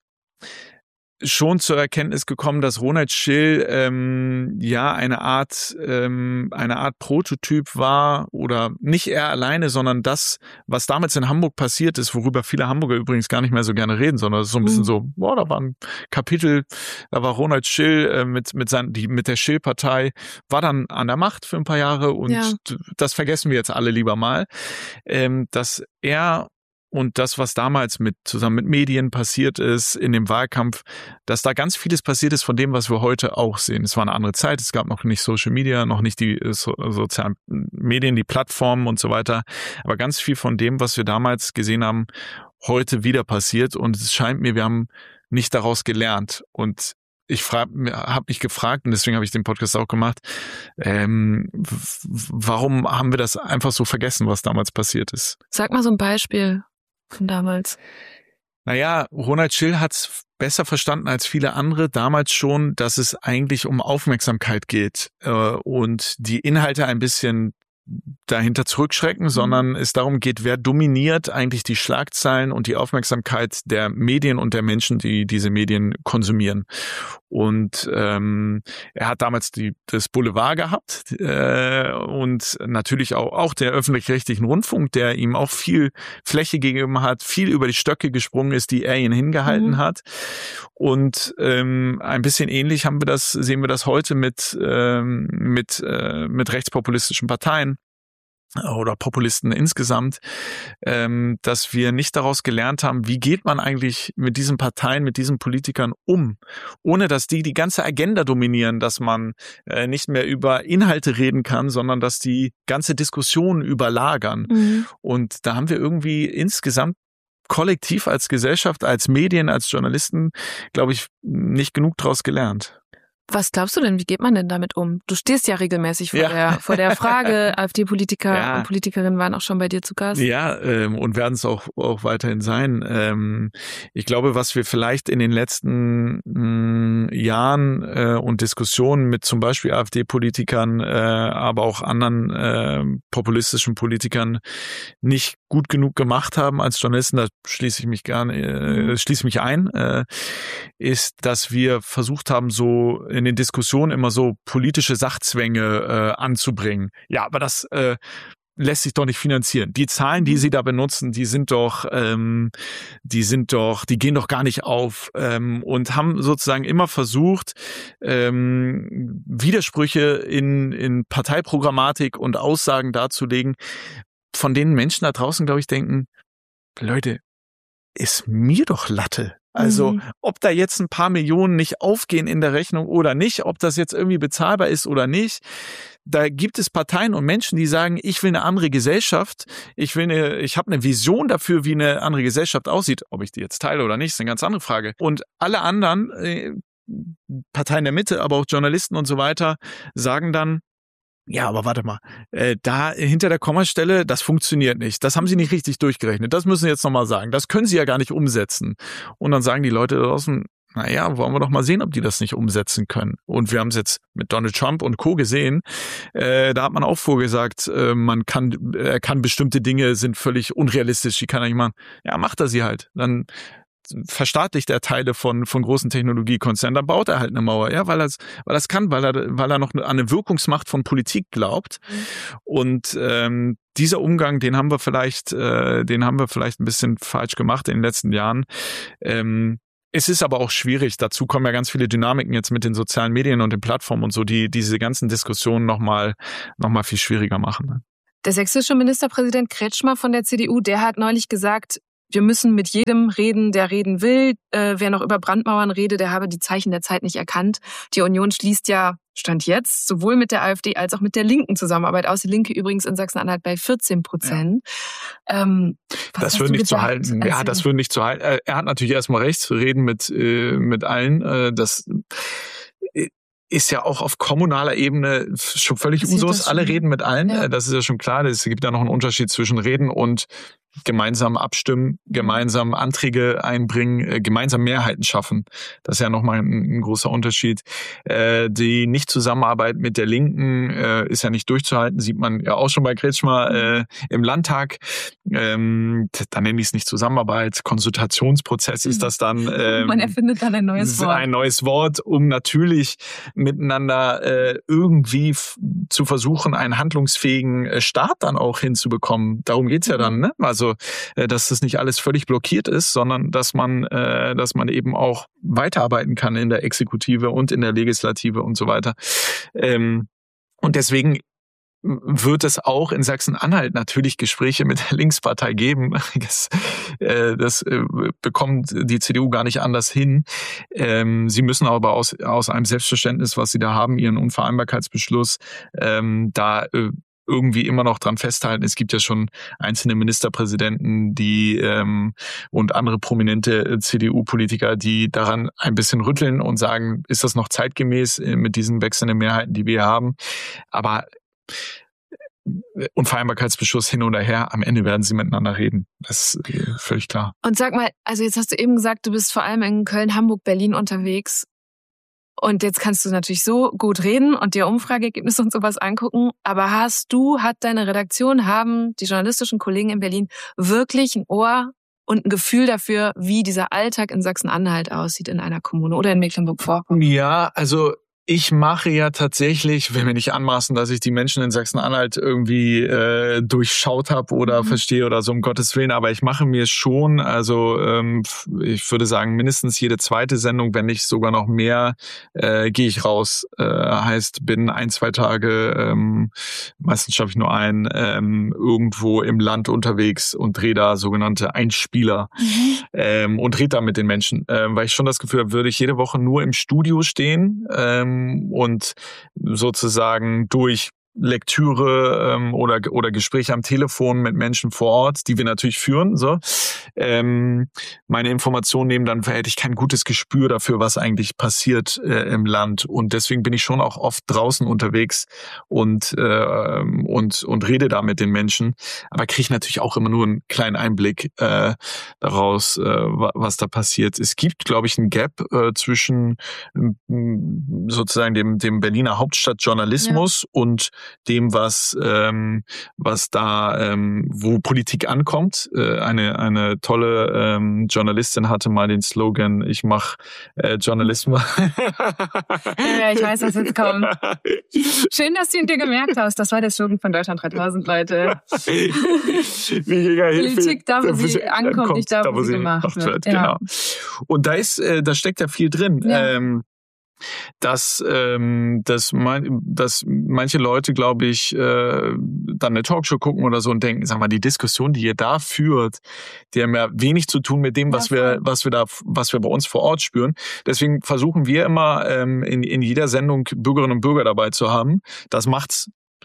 schon zur Erkenntnis gekommen, dass Ronald Schill ähm, ja eine Art ähm, eine Art Prototyp war, oder nicht er alleine, sondern das, was damals in Hamburg passiert ist, worüber viele Hamburger übrigens gar nicht mehr so gerne reden, sondern so ein bisschen so, boah, da war ein Kapitel, da war Ronald Schill äh, mit mit seinen, die mit der Schill-Partei, war dann an der Macht für ein paar Jahre und ja. Das vergessen wir jetzt alle lieber mal, ähm, dass er und das, was damals mit zusammen mit Medien passiert ist in dem Wahlkampf, dass da ganz vieles passiert ist von dem, was wir heute auch sehen. Es war eine andere Zeit, es gab noch nicht Social Media, noch nicht die so, sozialen Medien, die Plattformen und so weiter. Aber ganz viel von dem, was wir damals gesehen haben, heute wieder passiert. Und es scheint mir, wir haben nicht daraus gelernt. Und ich habe mich gefragt, und deswegen habe ich den Podcast auch gemacht, ähm, warum haben wir das einfach so vergessen, was damals passiert ist? Sag mal so ein Beispiel von damals. Naja, Ronald Schill hat's besser verstanden als viele andere damals schon, dass es eigentlich um Aufmerksamkeit geht äh, und die Inhalte ein bisschen dahinter zurückschrecken, mhm. sondern es darum geht, wer dominiert eigentlich die Schlagzeilen und die Aufmerksamkeit der Medien und der Menschen, die diese Medien konsumieren. Und ähm, er hat damals die, das Boulevard gehabt äh, und natürlich auch, auch der öffentlich-rechtlichen Rundfunk, der ihm auch viel Fläche gegeben hat, viel über die Stöcke gesprungen ist, die er ihn hingehalten mhm. hat. Und ähm, ein bisschen ähnlich haben wir das, sehen wir das heute mit ähm, mit äh, mit rechtspopulistischen Parteien oder Populisten insgesamt, ähm, dass wir nicht daraus gelernt haben, wie geht man eigentlich mit diesen Parteien, mit diesen Politikern um, ohne dass die die ganze Agenda dominieren, dass man äh, nicht mehr über Inhalte reden kann, sondern dass die ganze Diskussion überlagern. Mhm. Und da haben wir irgendwie insgesamt kollektiv als Gesellschaft, als Medien, als Journalisten, glaube ich, nicht genug daraus gelernt. Was glaubst du denn, wie geht man denn damit um? Du stehst ja regelmäßig vor, ja. der, vor der Frage, AfD-Politiker ja. und Politikerinnen waren auch schon bei dir zu Gast. Ja, ähm, und werden es auch, auch weiterhin sein. Ähm, ich glaube, was wir vielleicht in den letzten mh, Jahren äh, und Diskussionen mit zum Beispiel AfD-Politikern, äh, aber auch anderen äh, populistischen Politikern nicht gut genug gemacht haben als Journalisten, da schließe ich mich gerne, äh, schließe mich ein, äh, ist, dass wir versucht haben, so in den Diskussionen immer so politische Sachzwänge äh, anzubringen. Ja, aber das äh, lässt sich doch nicht finanzieren. Die Zahlen, die Sie da benutzen, die sind doch, ähm, die sind doch, die gehen doch gar nicht auf ähm, und haben sozusagen immer versucht, ähm, Widersprüche in in Parteiprogrammatik und Aussagen darzulegen, von denen Menschen da draußen, glaube ich, denken, Leute, ist mir doch Latte. Also, mhm. ob da jetzt ein paar Millionen nicht aufgehen in der Rechnung oder nicht, ob das jetzt irgendwie bezahlbar ist oder nicht, da gibt es Parteien und Menschen, die sagen, ich will eine andere Gesellschaft, ich will eine, ich habe eine Vision dafür, wie eine andere Gesellschaft aussieht. Ob ich die jetzt teile oder nicht, ist eine ganz andere Frage. Und alle anderen, äh, Parteien der Mitte, aber auch Journalisten und so weiter, sagen dann, ja, aber warte mal, äh, da hinter der Kommastelle, das funktioniert nicht. Das haben Sie nicht richtig durchgerechnet. Das müssen Sie jetzt nochmal sagen. Das können Sie ja gar nicht umsetzen. Und dann sagen die Leute da draußen, naja, wollen wir doch mal sehen, ob die das nicht umsetzen können. Und wir haben es jetzt mit Donald Trump und Co. gesehen. Äh, da hat man auch vorgesagt, äh, man kann, er kann bestimmte Dinge sind völlig unrealistisch, die kann er nicht machen. Ja, macht er sie halt. Dann verstaatlicht er Teile von von großen Technologiekonzernen, dann baut er halt eine Mauer, ja, weil er weil das kann, weil er weil er noch an eine Wirkungsmacht von Politik glaubt. Mhm. Und ähm, dieser Umgang, den haben wir vielleicht, äh, den haben wir vielleicht ein bisschen falsch gemacht in den letzten Jahren. Ähm, Es ist aber auch schwierig. Dazu kommen ja ganz viele Dynamiken jetzt mit den sozialen Medien und den Plattformen und so, die diese ganzen Diskussionen nochmal noch mal viel schwieriger machen. Der sächsische Ministerpräsident Kretschmer von der C D U, der hat neulich gesagt, wir müssen mit jedem reden, der reden will. Äh, wer noch über Brandmauern redet, der habe die Zeichen der Zeit nicht erkannt. Die Union schließt ja, Stand jetzt, sowohl mit der AfD als auch mit der Linken Zusammenarbeit aus. Die Linke übrigens in Sachsen-Anhalt bei vierzehn Prozent. Ja. Ähm, das würde nicht zu halten. Ja, das würde nicht zu halten. Er hat natürlich erstmal recht, zu reden mit, äh, mit allen. Das ist ja auch auf kommunaler Ebene schon völlig Usus. Alle reden mit allen. Ja. Das ist ja schon klar. Es gibt ja noch einen Unterschied zwischen reden und gemeinsam abstimmen, gemeinsam Anträge einbringen, gemeinsam Mehrheiten schaffen. Das ist ja nochmal ein, ein großer Unterschied. Äh, die Nicht-Zusammenarbeit mit der Linken äh, ist ja nicht durchzuhalten, sieht man ja auch schon bei Kretschmer äh, im Landtag. Ähm, da nennen die es nicht Zusammenarbeit, Konsultationsprozess ist das dann. Ähm, Man erfindet dann ein neues Wort. Ein neues Wort, um natürlich miteinander äh, irgendwie f- zu versuchen, einen handlungsfähigen äh, Staat dann auch hinzubekommen. Darum geht's ja dann, ne? Also Also, dass das nicht alles völlig blockiert ist, sondern dass man, äh, dass man eben auch weiterarbeiten kann in der Exekutive und in der Legislative und so weiter. Ähm, und deswegen wird es auch in Sachsen-Anhalt natürlich Gespräche mit der Linkspartei geben. Das, äh, das äh, bekommt die C D U gar nicht anders hin. Ähm, sie müssen aber aus, aus einem Selbstverständnis, was sie da haben, ihren Unvereinbarkeitsbeschluss, ähm, da äh, irgendwie immer noch dran festhalten. Es gibt ja schon einzelne Ministerpräsidenten, die ähm, und andere prominente C D U-Politiker, die daran ein bisschen rütteln und sagen, ist das noch zeitgemäß mit diesen wechselnden Mehrheiten, die wir haben? Aber Unvereinbarkeitsbeschluss hin oder her, am Ende werden sie miteinander reden. Das ist völlig klar. Und sag mal, also jetzt hast du eben gesagt, du bist vor allem in Köln, Hamburg, Berlin unterwegs. Und jetzt kannst du natürlich so gut reden und dir Umfrageergebnisse und sowas angucken. Aber hast du, hat deine Redaktion, haben die journalistischen Kollegen in Berlin wirklich ein Ohr und ein Gefühl dafür, wie dieser Alltag in Sachsen-Anhalt aussieht in einer Kommune oder in Mecklenburg-Vorpommern? Ja, also ich mache ja tatsächlich, will mir nicht anmaßen, dass ich die Menschen in Sachsen-Anhalt irgendwie äh, durchschaut habe oder mhm. verstehe oder so, um Gottes Willen, aber ich mache mir schon, also ähm, ich würde sagen, mindestens jede zweite Sendung, wenn nicht sogar noch mehr, äh, gehe ich raus. Äh, heißt, bin ein, zwei Tage, ähm, meistens schaffe ich nur einen, ähm, irgendwo im Land unterwegs und drehe da sogenannte Einspieler mhm. ähm, und rede da mit den Menschen, äh, weil ich schon das Gefühl habe, würde ich jede Woche nur im Studio stehen, ähm, und sozusagen durch Lektüre ähm, oder oder Gespräche am Telefon mit Menschen vor Ort, die wir natürlich führen, so ähm, meine Informationen nehmen, dann hätte ich kein gutes Gespür dafür, was eigentlich passiert äh, im Land, und deswegen bin ich schon auch oft draußen unterwegs und äh, und und rede da mit den Menschen, aber kriege natürlich auch immer nur einen kleinen Einblick äh, daraus, äh, was da passiert. Es gibt, glaube ich, ein Gap äh, zwischen äh, sozusagen dem dem Berliner Hauptstadtjournalismus ja. und dem, was ähm, was da, ähm, wo Politik ankommt. Äh, eine eine tolle ähm, Journalistin hatte mal den Slogan, ich mache äh, Journalismus. Ja, ich weiß, was jetzt kommt. Schön, dass du ihn dir gemerkt hast. Das war der Slogan von Deutschland dreitausend, Leute. Politik da, wo sie ankommt, nicht da, wo sie gemacht wird. Genau. Ja. Und da ist, äh, da steckt ja viel drin. Ja. Ähm, dass ähm, dass, man, dass manche Leute, glaube ich, äh, dann eine Talkshow gucken oder so und denken, sag mal, die Diskussion, die ihr da führt, die haben ja wenig zu tun mit dem, was ja, wir was wir da was wir bei uns vor Ort spüren. Deswegen versuchen wir immer ähm, in in jeder Sendung Bürgerinnen und Bürger dabei zu haben. Das macht's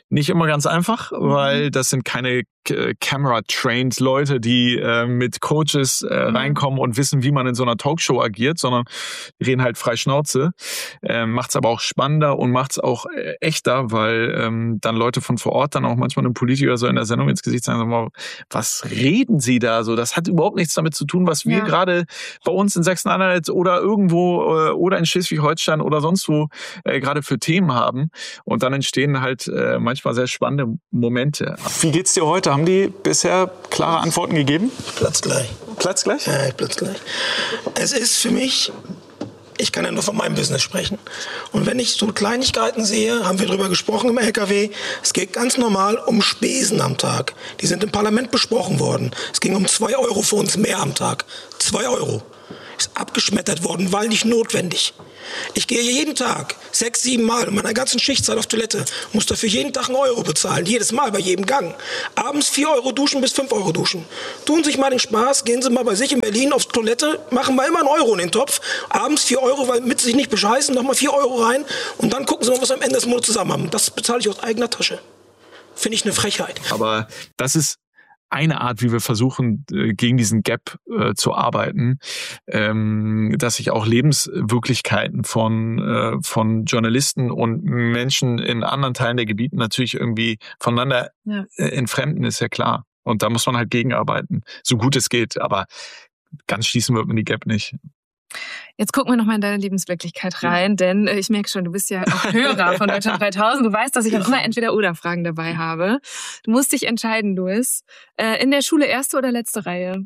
nicht immer ganz einfach, weil das sind keine äh, Camera-trained Leute, die äh, mit Coaches äh, reinkommen und wissen, wie man in so einer Talkshow agiert, sondern die reden halt frei Schnauze. Äh, macht's aber auch spannender und macht's auch äh, echter, weil ähm, dann Leute von vor Ort dann auch manchmal einem Politiker so in der Sendung ins Gesicht sagen, mal, was reden Sie da so? Das hat überhaupt nichts damit zu tun, was wir ja. gerade bei uns in Sachsen-Anhalt oder irgendwo äh, oder in Schleswig-Holstein oder sonst wo äh, gerade für Themen haben. Und dann entstehen halt äh, manchmal sehr spannende Momente. Wie geht's dir heute? Haben die bisher klare Antworten gegeben? Platzgleich. Platzgleich? Ja, platzgleich. Es ist für mich, ich kann ja nur von meinem Business sprechen. Und wenn ich so Kleinigkeiten sehe, haben wir darüber gesprochen im L K W, es geht ganz normal um Spesen am Tag. Die sind im Parlament besprochen worden. Es ging um zwei Euro für uns mehr am Tag. Zwei Euro. Ist abgeschmettert worden, weil nicht notwendig. Ich gehe jeden Tag sechs, sieben Mal in meiner ganzen Schichtzeit auf Toilette, muss dafür jeden Tag einen Euro bezahlen, jedes Mal bei jedem Gang. Abends vier Euro duschen bis fünf Euro duschen. Tun sich mal den Spaß, gehen Sie mal bei sich in Berlin auf Toilette, machen mal immer einen Euro in den Topf. Abends vier Euro, weil mit sich nicht bescheißen, nochmal vier Euro rein und dann gucken Sie mal, was wir am Ende des Monats zusammen haben. Das bezahle ich aus eigener Tasche. Finde ich eine Frechheit. Aber das ist eine Art, wie wir versuchen, gegen diesen Gap äh, zu arbeiten, ähm, dass sich auch Lebenswirklichkeiten von äh, von Journalisten und Menschen in anderen Teilen der Gebiete natürlich irgendwie voneinander ja. äh, entfremden, ist ja klar. Und da muss man halt gegenarbeiten, so gut es geht. Aber ganz schließen wird man die Gap nicht. Jetzt gucken wir nochmal in deine Lebenswirklichkeit rein, denn äh, ich merke schon, du bist ja auch Hörer von Deutschland dreitausend. Du weißt, dass ich auch immer Entweder-Oder-Fragen dabei habe. Du musst dich entscheiden, Louis. Äh, in der Schule erste oder letzte Reihe?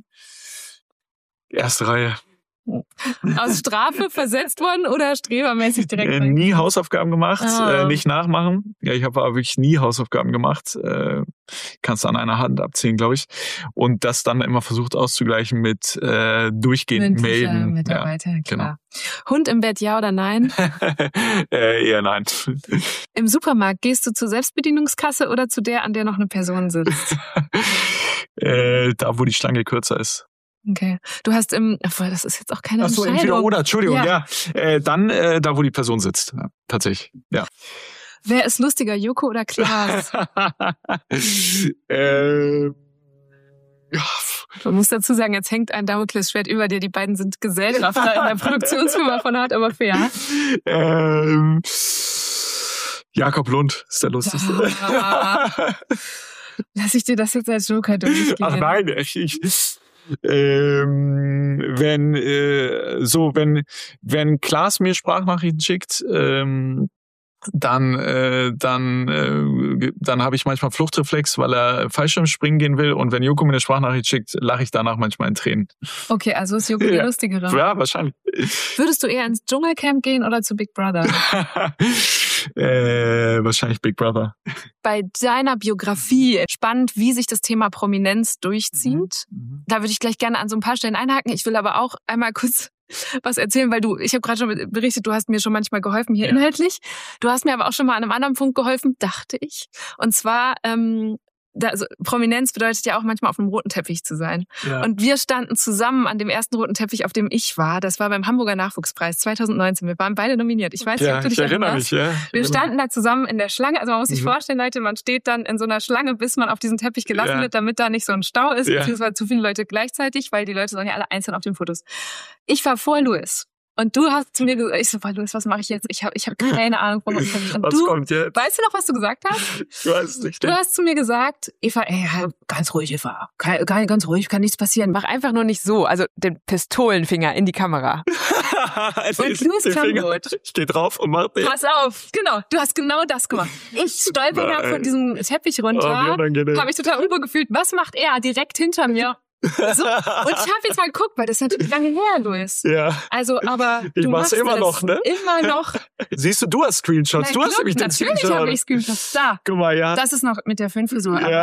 Erste Reihe. Aus Strafe versetzt worden oder strebermäßig direkt? Äh, nie Hausaufgaben gemacht, oh. äh, nicht nachmachen. Ja, ich habe aber wirklich nie Hausaufgaben gemacht. Äh, kannst du an einer Hand abzählen, glaube ich. Und das dann immer versucht auszugleichen mit äh, durchgehend melden. Mitarbeiter, ja, klar. Genau. Hund im Bett, ja oder nein? äh, eher nein. Im Supermarkt gehst du zur Selbstbedienungskasse oder zu der, an der noch eine Person sitzt? äh, da, wo die Schlange kürzer ist. Okay. Du hast im, obwohl, das ist jetzt auch keine Ach so, Entscheidung. Entweder oder, Entschuldigung, ja. ja. Äh, dann äh, da, wo die Person sitzt. Ja, tatsächlich, ja. Wer ist lustiger, Joko oder Klaas? ähm, ja. Man muss dazu sagen, jetzt hängt ein Damoklesschwert über dir. Die beiden sind Gesellschafter in der Produktionsfirma von Hart aber fair. Ähm, Jakob Lund ist der lustigste. Ja. Lass ich dir das jetzt als Joker durchgehen? Ach nein, ich... ich Ähm, wenn äh, so wenn wenn Klaas mir Sprachnachrichten schickt, ähm, dann äh, dann äh, dann habe ich manchmal Fluchtreflex, weil er Fallschirmspringen gehen will, und wenn Joko mir eine Sprachnachricht schickt, lache ich danach manchmal in Tränen. Okay, also ist Joko der ja. lustigere. Ja, wahrscheinlich. Würdest du eher ins Dschungelcamp gehen oder zu Big Brother? äh, wahrscheinlich Big Brother. Bei deiner Biografie spannend, wie sich das Thema Prominenz durchzieht. Mhm. Da würde ich gleich gerne an so ein paar Stellen einhaken. Ich will aber auch einmal kurz was erzählen, weil du, ich habe gerade schon berichtet, du hast mir schon manchmal geholfen hier ja. inhaltlich. Du hast mir aber auch schon mal an einem anderen Punkt geholfen, dachte ich. Und zwar, ähm, da, also Prominenz bedeutet ja auch manchmal auf einem roten Teppich zu sein. Ja. Und wir standen zusammen an dem ersten roten Teppich, auf dem ich war. Das war beim Hamburger Nachwuchspreis zwanzig neunzehn. Wir waren beide nominiert. Ich weiß nicht, ja, ob du dich ich erinnere erinnerst. mich, ja. Wir standen da zusammen in der Schlange. Also man muss sich mhm. vorstellen, Leute, man steht dann in so einer Schlange, bis man auf diesen Teppich gelassen ja. wird, damit da nicht so ein Stau ist, ja. beziehungsweise zu viele Leute gleichzeitig, weil die Leute sollen ja alle einzeln auf den Fotos. Ich war vor Louis. Und du hast zu mir gesagt, ich so, Louis, was mache ich jetzt? Ich habe ich hab keine Ahnung, von was ich Und was du, kommt jetzt? Weißt du noch, was du gesagt hast? Ich weiß es nicht. Du hast zu mir gesagt, Eva, ey, ganz ruhig, Eva. Ganz ruhig, kann nichts passieren. Mach einfach nur nicht so. Also den Pistolenfinger in die Kamera. also und Louis Klamroth. Ich geh drauf und mach den. Pass auf, genau. Du hast genau das gemacht. Ich stolper von diesem Teppich runter. Oh, habe ich total unwohl gefühlt. Was macht er direkt hinter mir? So, und ich habe jetzt mal geguckt, weil das ist natürlich lange her, Louis. Ja. Also, aber ich du mach's machst immer das noch, ne? Immer noch. Siehst du, du hast Screenshots. Na, du hast nämlich den Natürlich Screenshot. habe ich Screenshots. Da. Guck mal, ja. Das ist noch mit der Fünf-Frisur. Ja. Aber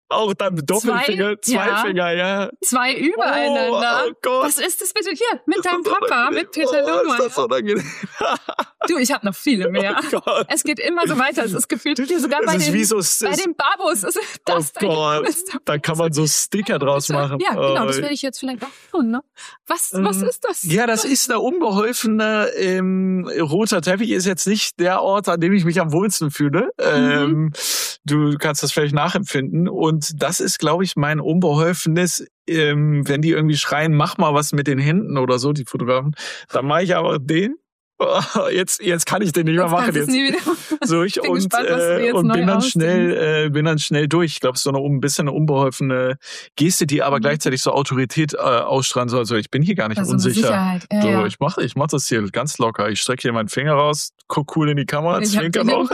Auch dann mit Doppelfinger, zwei, zwei ja. Finger, ja. Zwei übereinander. Oh, oh Gott. Was ist das bitte? Hier, mit deinem Papa, mit Peter Lohmeier. Oh, ist das unangenehm. Du, ich habe noch viele mehr. Oh Gott. Es geht immer so weiter. Es ist gefühlt hier sogar bei den, so, bei den Babos. Ist das oh Gott, da kann man so Sticker draus machen. Ja, genau, das werde ich jetzt vielleicht auch tun. Ne? Was, ähm, was ist das? Ja, das ist eine unbeholfene, ähm, roter Teppich ist jetzt nicht der Ort, an dem ich mich am wohlsten fühle. Mhm. Ähm, du kannst das vielleicht nachempfinden. Und das ist, glaube ich, mein unbeholfenes, ähm, wenn die irgendwie schreien, mach mal was mit den Händen oder so, die Fotografen, dann mache ich aber den. Jetzt, jetzt kann ich den nicht mehr jetzt machen. Jetzt nie wieder. So ich und, gespannt, äh, und bin dann schnell, äh, bin dann schnell durch. Ich glaube, es ist so eine ein bisschen eine unbeholfene Geste, die aber mhm. gleichzeitig so Autorität äh, ausstrahlen soll. Also ich bin hier gar nicht also unsicher. Ja, so, ja. Ich mache, ich mache das hier ganz locker. Ich strecke hier meinen Finger raus, guck cool in die Kamera, zwinker noch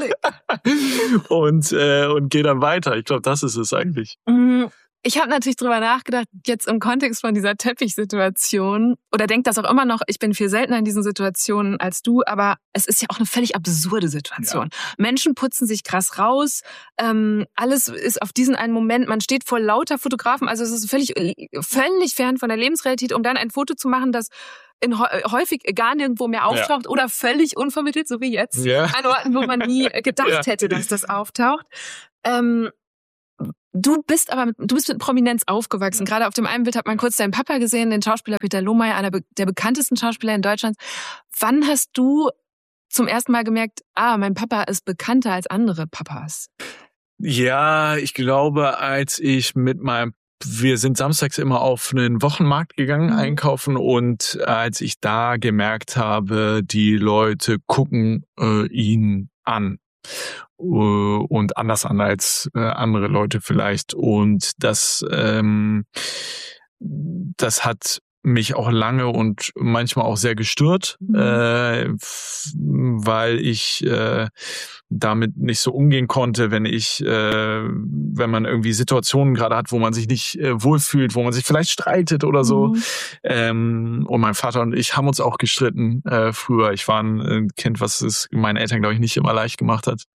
und äh, und gehe dann weiter. Ich glaube, das ist es eigentlich. Mhm. Ich habe natürlich drüber nachgedacht, jetzt im Kontext von dieser Teppichsituation, oder denke das auch immer noch, ich bin viel seltener in diesen Situationen als du, aber es ist ja auch eine völlig absurde Situation. Ja. Menschen putzen sich krass raus, ähm, alles ist auf diesen einen Moment, man steht vor lauter Fotografen, also es ist völlig, völlig fern von der Lebensrealität, um dann ein Foto zu machen, das in, häufig gar nirgendwo mehr auftaucht ja. oder völlig unvermittelt, so wie jetzt, ja. an Orten, wo man nie gedacht ja. hätte, dass das auftaucht. Ähm, Du bist aber, mit, du bist mit Prominenz aufgewachsen. Ja. Gerade auf dem einen Bild hat man kurz deinen Papa gesehen, den Schauspieler Peter Lohmeier, einer der bekanntesten Schauspieler in Deutschland. Wann hast du zum ersten Mal gemerkt, ah, mein Papa ist bekannter als andere Papas? Ja, ich glaube, als ich mit meinem Wir sind samstags immer auf einen Wochenmarkt gegangen, mhm. einkaufen, und als ich da gemerkt habe, die Leute gucken äh, ihn an. Und anders an als äh, andere Leute vielleicht. Und das, ähm, das hat mich auch lange und manchmal auch sehr gestört, mhm. äh, weil ich äh, damit nicht so umgehen konnte, wenn ich, äh, wenn man irgendwie Situationen gerade hat, wo man sich nicht äh, wohlfühlt, wo man sich vielleicht streitet oder so. Mhm. Ähm, und mein Vater und ich haben uns auch gestritten äh, früher. Ich war ein Kind, was es meinen Eltern, glaube ich, nicht immer leicht gemacht hat.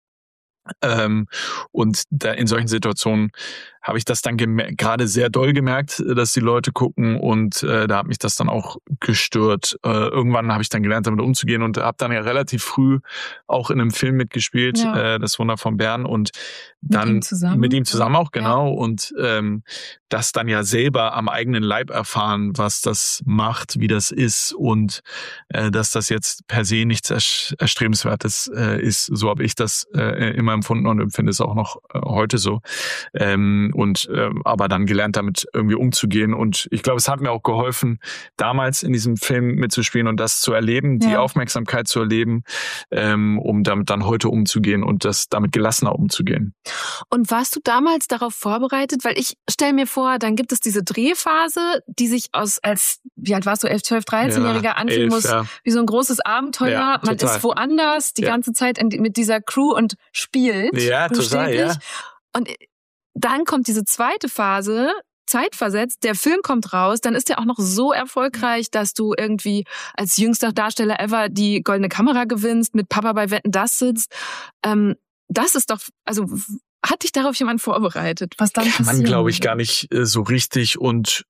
Ähm, und da in solchen Situationen habe ich das dann gemer- gerade sehr doll gemerkt, dass die Leute gucken, und äh, da hat mich das dann auch gestört. Äh, irgendwann habe ich dann gelernt, damit umzugehen, und habe dann ja relativ früh auch in einem Film mitgespielt, ja. äh, Das Wunder von Bern, und dann mit ihm zusammen, mit ihm zusammen auch, genau, ja. und ähm, das dann ja selber am eigenen Leib erfahren, was das macht, wie das ist, und äh, dass das jetzt per se nichts Erst- Erstrebenswertes äh, ist. So habe ich das äh, immer empfunden und empfinde es auch noch äh, heute so. Ähm, und äh, aber dann gelernt, damit irgendwie umzugehen. Und ich glaube, es hat mir auch geholfen, damals in diesem Film mitzuspielen und das zu erleben, die ja. Aufmerksamkeit zu erleben, ähm, um damit dann heute umzugehen und das damit gelassener umzugehen. Und warst du damals darauf vorbereitet? Weil ich stelle mir vor, dann gibt es diese Drehphase, die sich aus als, wie alt warst du, elf, zwölf, dreizehnjähriger ja, anfühlen elf, muss, ja. wie so ein großes Abenteuer. Ja, man ist woanders die ja. ganze Zeit in, mit dieser Crew und spielt. Ja, total, ja. Und dann kommt diese zweite Phase, zeitversetzt, der Film kommt raus, dann ist der auch noch so erfolgreich, dass du irgendwie als jüngster Darsteller ever die Goldene Kamera gewinnst, mit Papa bei Wetten, dass sitzt. Ähm, das ist doch, also hat dich darauf jemand vorbereitet? Was dann Kann man, glaube ich, gar nicht äh, so richtig. Und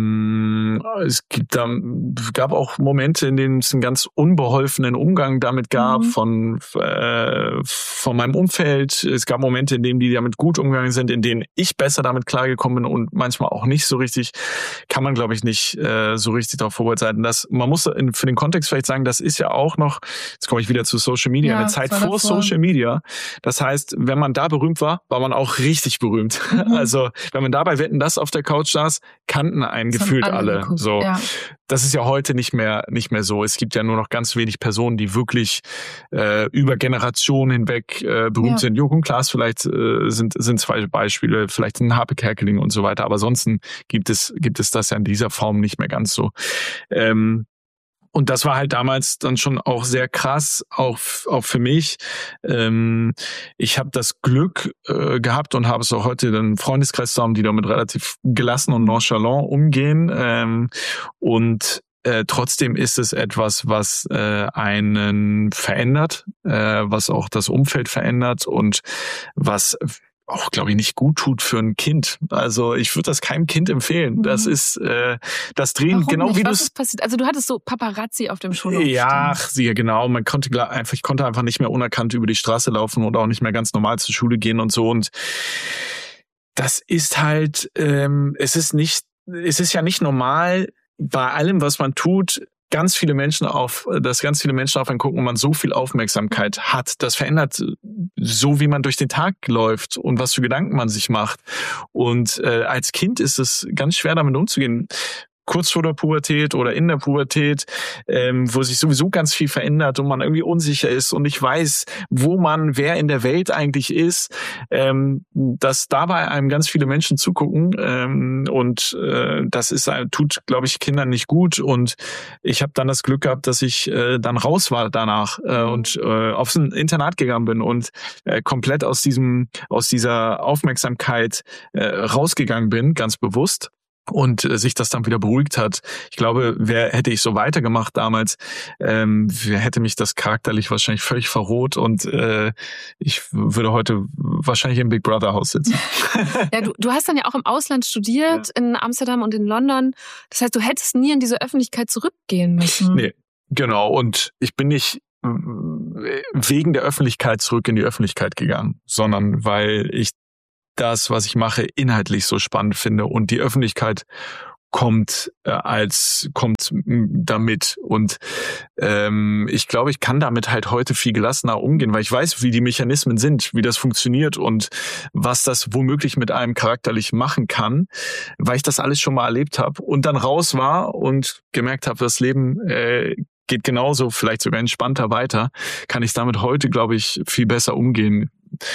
ähm, es gibt da, gab auch Momente, in denen es einen ganz unbeholfenen Umgang damit gab mhm. von äh, von meinem Umfeld. Es gab Momente, in denen die damit gut umgegangen sind, in denen ich besser damit klargekommen bin und manchmal auch nicht so richtig. Kann man, glaube ich, nicht äh, so richtig darauf vorbereiten. Das, man muss in, für den Kontext vielleicht sagen, das ist ja auch noch, jetzt komme ich wieder zu Social Media, ja, eine Zeit vor davor. Social Media. Das heißt, wenn man da berühmt war, war man auch richtig berühmt. Mhm. Also wenn man dabei Wetten, das auf der Couch saß, kannten einen das gefühlt alle. alle. So, ja. Das ist ja heute nicht mehr nicht mehr so. Es gibt ja nur noch ganz wenig Personen, die wirklich äh, über Generationen hinweg äh, berühmt ja. sind. Joko und Klaas vielleicht äh, sind sind zwei Beispiele, vielleicht ein Harpe Kerkeling und so weiter. Aber ansonsten gibt es gibt es das ja in dieser Form nicht mehr ganz so. Ähm, Und das war halt damals dann schon auch sehr krass, auch, auch für mich. Ähm, ich habe das Glück äh, gehabt und habe es auch heute einen Freundeskreis zusammen, die damit relativ gelassen und nonchalant umgehen. Ähm, und äh, trotzdem ist es etwas, was äh, einen verändert, äh, was auch das Umfeld verändert und was auch, glaube ich, nicht gut tut für ein Kind. Also ich würde das keinem Kind empfehlen. Mhm. Das ist äh, das Drehen, Warum genau nicht? wie du Was es... ist passiert? Also du hattest so Paparazzi auf dem Schulhof. Ja, ach, ja, genau. Man konnte einfach, ich konnte einfach nicht mehr unerkannt über die Straße laufen und auch nicht mehr ganz normal zur Schule gehen und so. Und das ist halt, ähm, es ist nicht, es ist ja nicht normal, bei allem, was man tut, ganz viele Menschen auf, dass ganz viele Menschen auf einen gucken und man so viel Aufmerksamkeit hat. Das verändert so, wie man durch den Tag läuft und was für Gedanken man sich macht. Und äh, als Kind ist es ganz schwer, damit umzugehen. Kurz vor der Pubertät oder in der Pubertät, ähm, wo sich sowieso ganz viel verändert und man irgendwie unsicher ist und nicht weiß, wo man, wer in der Welt eigentlich ist, ähm, dass dabei einem ganz viele Menschen zugucken ähm, und äh, das ist tut, glaube ich, Kindern nicht gut. Und ich habe dann das Glück gehabt, dass ich äh, dann raus war danach äh, und äh, aufs Internat gegangen bin und äh, komplett aus diesem aus dieser Aufmerksamkeit äh, rausgegangen bin, ganz bewusst. Und äh, sich das dann wieder beruhigt hat. Ich glaube, wer hätte ich so weitergemacht damals, ähm, hätte mich das charakterlich wahrscheinlich völlig verroht und äh, ich würde heute wahrscheinlich im Big Brother Haus sitzen. Ja, du, du hast dann ja auch im Ausland studiert, ja. In Amsterdam und in London. Das heißt, du hättest nie in diese Öffentlichkeit zurückgehen müssen. Nee, genau. Und ich bin nicht wegen der Öffentlichkeit zurück in die Öffentlichkeit gegangen, sondern weil ich das, was ich mache, inhaltlich so spannend finde und die Öffentlichkeit kommt äh, als kommt damit und ähm, ich glaube, ich kann damit halt heute viel gelassener umgehen, weil ich weiß, wie die Mechanismen sind, wie das funktioniert und was das womöglich mit einem charakterlich machen kann, weil ich das alles schon mal erlebt habe und dann raus war und gemerkt habe, das Leben äh, geht genauso, vielleicht sogar entspannter weiter, kann ich damit heute, glaube ich, viel besser umgehen.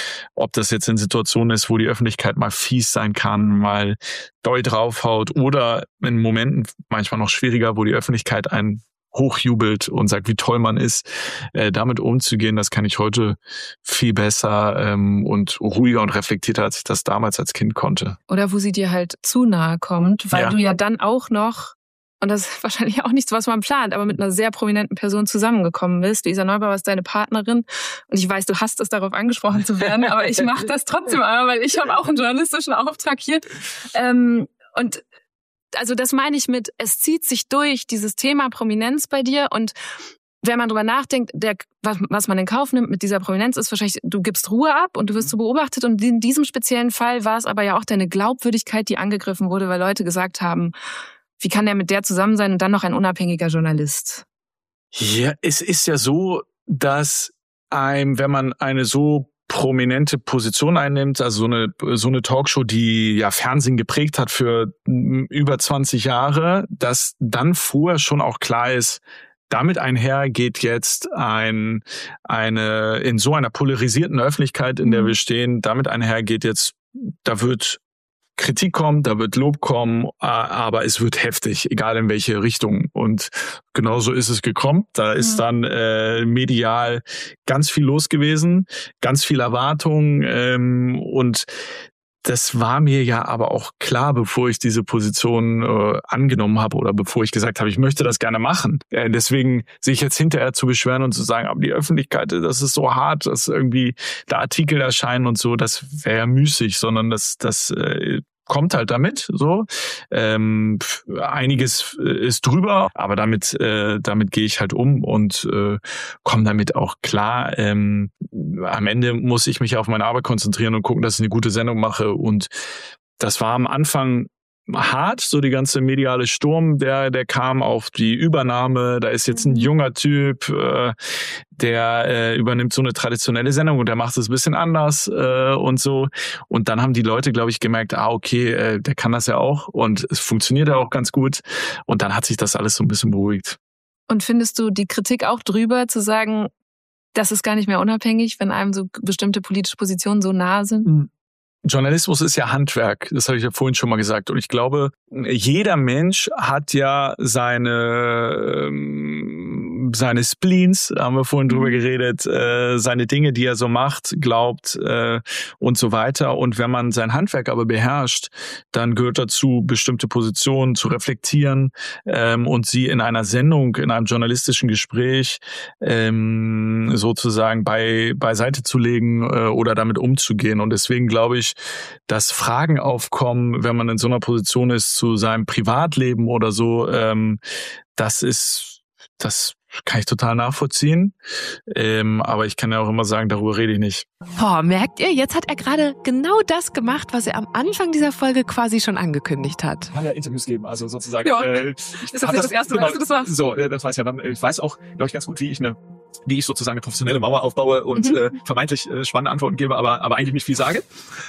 Ob das jetzt in Situationen ist, wo die Öffentlichkeit mal fies sein kann, mal doll draufhaut oder in Momenten manchmal noch schwieriger, wo die Öffentlichkeit einen hochjubelt und sagt, wie toll man ist, äh, damit umzugehen, das kann ich heute viel besser ähm, und ruhiger und reflektierter, als ich das damals als Kind konnte. Oder wo sie dir halt zu nahe kommt, weil ja. du ja dann auch noch, und das ist wahrscheinlich auch nichts, was man plant, aber mit einer sehr prominenten Person zusammengekommen bist. Luisa Neubauer ist deine Partnerin und ich weiß, du hast es, darauf angesprochen zu werden, aber ich mache das trotzdem einmal, weil ich habe auch einen journalistischen Auftrag hier. Ähm, und also das meine ich mit, es zieht sich durch, dieses Thema Prominenz bei dir und wenn man drüber nachdenkt, der, was, was man in Kauf nimmt mit dieser Prominenz ist wahrscheinlich, du gibst Ruhe ab und du wirst so beobachtet und in diesem speziellen Fall war es aber ja auch deine Glaubwürdigkeit, die angegriffen wurde, weil Leute gesagt haben, wie kann der mit der zusammen sein und dann noch ein unabhängiger Journalist? Ja, es ist ja so, dass einem, wenn man eine so prominente Position einnimmt, also so eine so eine Talkshow, die ja Fernsehen geprägt hat für über zwanzig Jahre, dass dann vorher schon auch klar ist, damit einher geht jetzt ein eine in so einer polarisierten Öffentlichkeit, in der wir stehen, damit einher geht jetzt, da wird Kritik kommen, da wird Lob kommen, aber es wird heftig, egal in welche Richtung. Und genauso ist es gekommen. Da ist ja. dann äh, medial ganz viel los gewesen, ganz viel Erwartung ähm, und das war mir ja aber auch klar, bevor ich diese Position äh, angenommen habe oder bevor ich gesagt habe, ich möchte das gerne machen. Äh, deswegen sich jetzt hinterher zu beschweren und zu sagen, aber die Öffentlichkeit, das ist so hart, dass irgendwie da Artikel erscheinen und so, das wäre ja müßig, sondern das, das äh, kommt halt damit so. Ähm, einiges ist drüber, aber damit äh, damit gehe ich halt um und äh, komme damit auch klar. Ähm, am Ende muss ich mich auf meine Arbeit konzentrieren und gucken, dass ich eine gute Sendung mache. Und das war am Anfang hart, so die ganze mediale Sturm, der der kam auf die Übernahme. Da ist jetzt ein junger Typ, äh, der äh, übernimmt so eine traditionelle Sendung und der macht es ein bisschen anders äh, und so. Und dann haben die Leute, glaube ich, gemerkt, ah, okay, äh, der kann das ja auch und es funktioniert ja auch ganz gut. Und dann hat sich das alles so ein bisschen beruhigt. Und findest du die Kritik auch drüber, zu sagen, das ist gar nicht mehr unabhängig, wenn einem so bestimmte politische Positionen so nahe sind? Mhm. Journalismus ist ja Handwerk, das habe ich ja vorhin schon mal gesagt. Und ich glaube, jeder Mensch hat ja seine ähm, seine Spleens, haben wir vorhin drüber geredet, äh, seine Dinge, die er so macht, glaubt äh, und so weiter. Und wenn man sein Handwerk aber beherrscht, dann gehört dazu, bestimmte Positionen zu reflektieren ähm, und sie in einer Sendung, in einem journalistischen Gespräch ähm, sozusagen bei beiseite zu legen äh, oder damit umzugehen. Und deswegen glaube ich, dass Fragen aufkommen, wenn man in so einer Position ist, zu seinem Privatleben oder so, ähm, das ist, das kann ich total nachvollziehen. Ähm, aber ich kann ja auch immer sagen, darüber rede ich nicht. Boah, merkt ihr, jetzt hat er gerade genau das gemacht, was er am Anfang dieser Folge quasi schon angekündigt hat. Kann ja Interviews geben, also sozusagen. Ja, äh, ist das nicht das erste Mal, dass du das machst? So, äh, das weiß ja dann. Ich weiß auch, glaube ich, ganz gut, wie ich eine wie ich sozusagen eine professionelle Mauer aufbaue und mhm. äh, vermeintlich äh, spannende Antworten gebe, aber aber eigentlich nicht viel sage.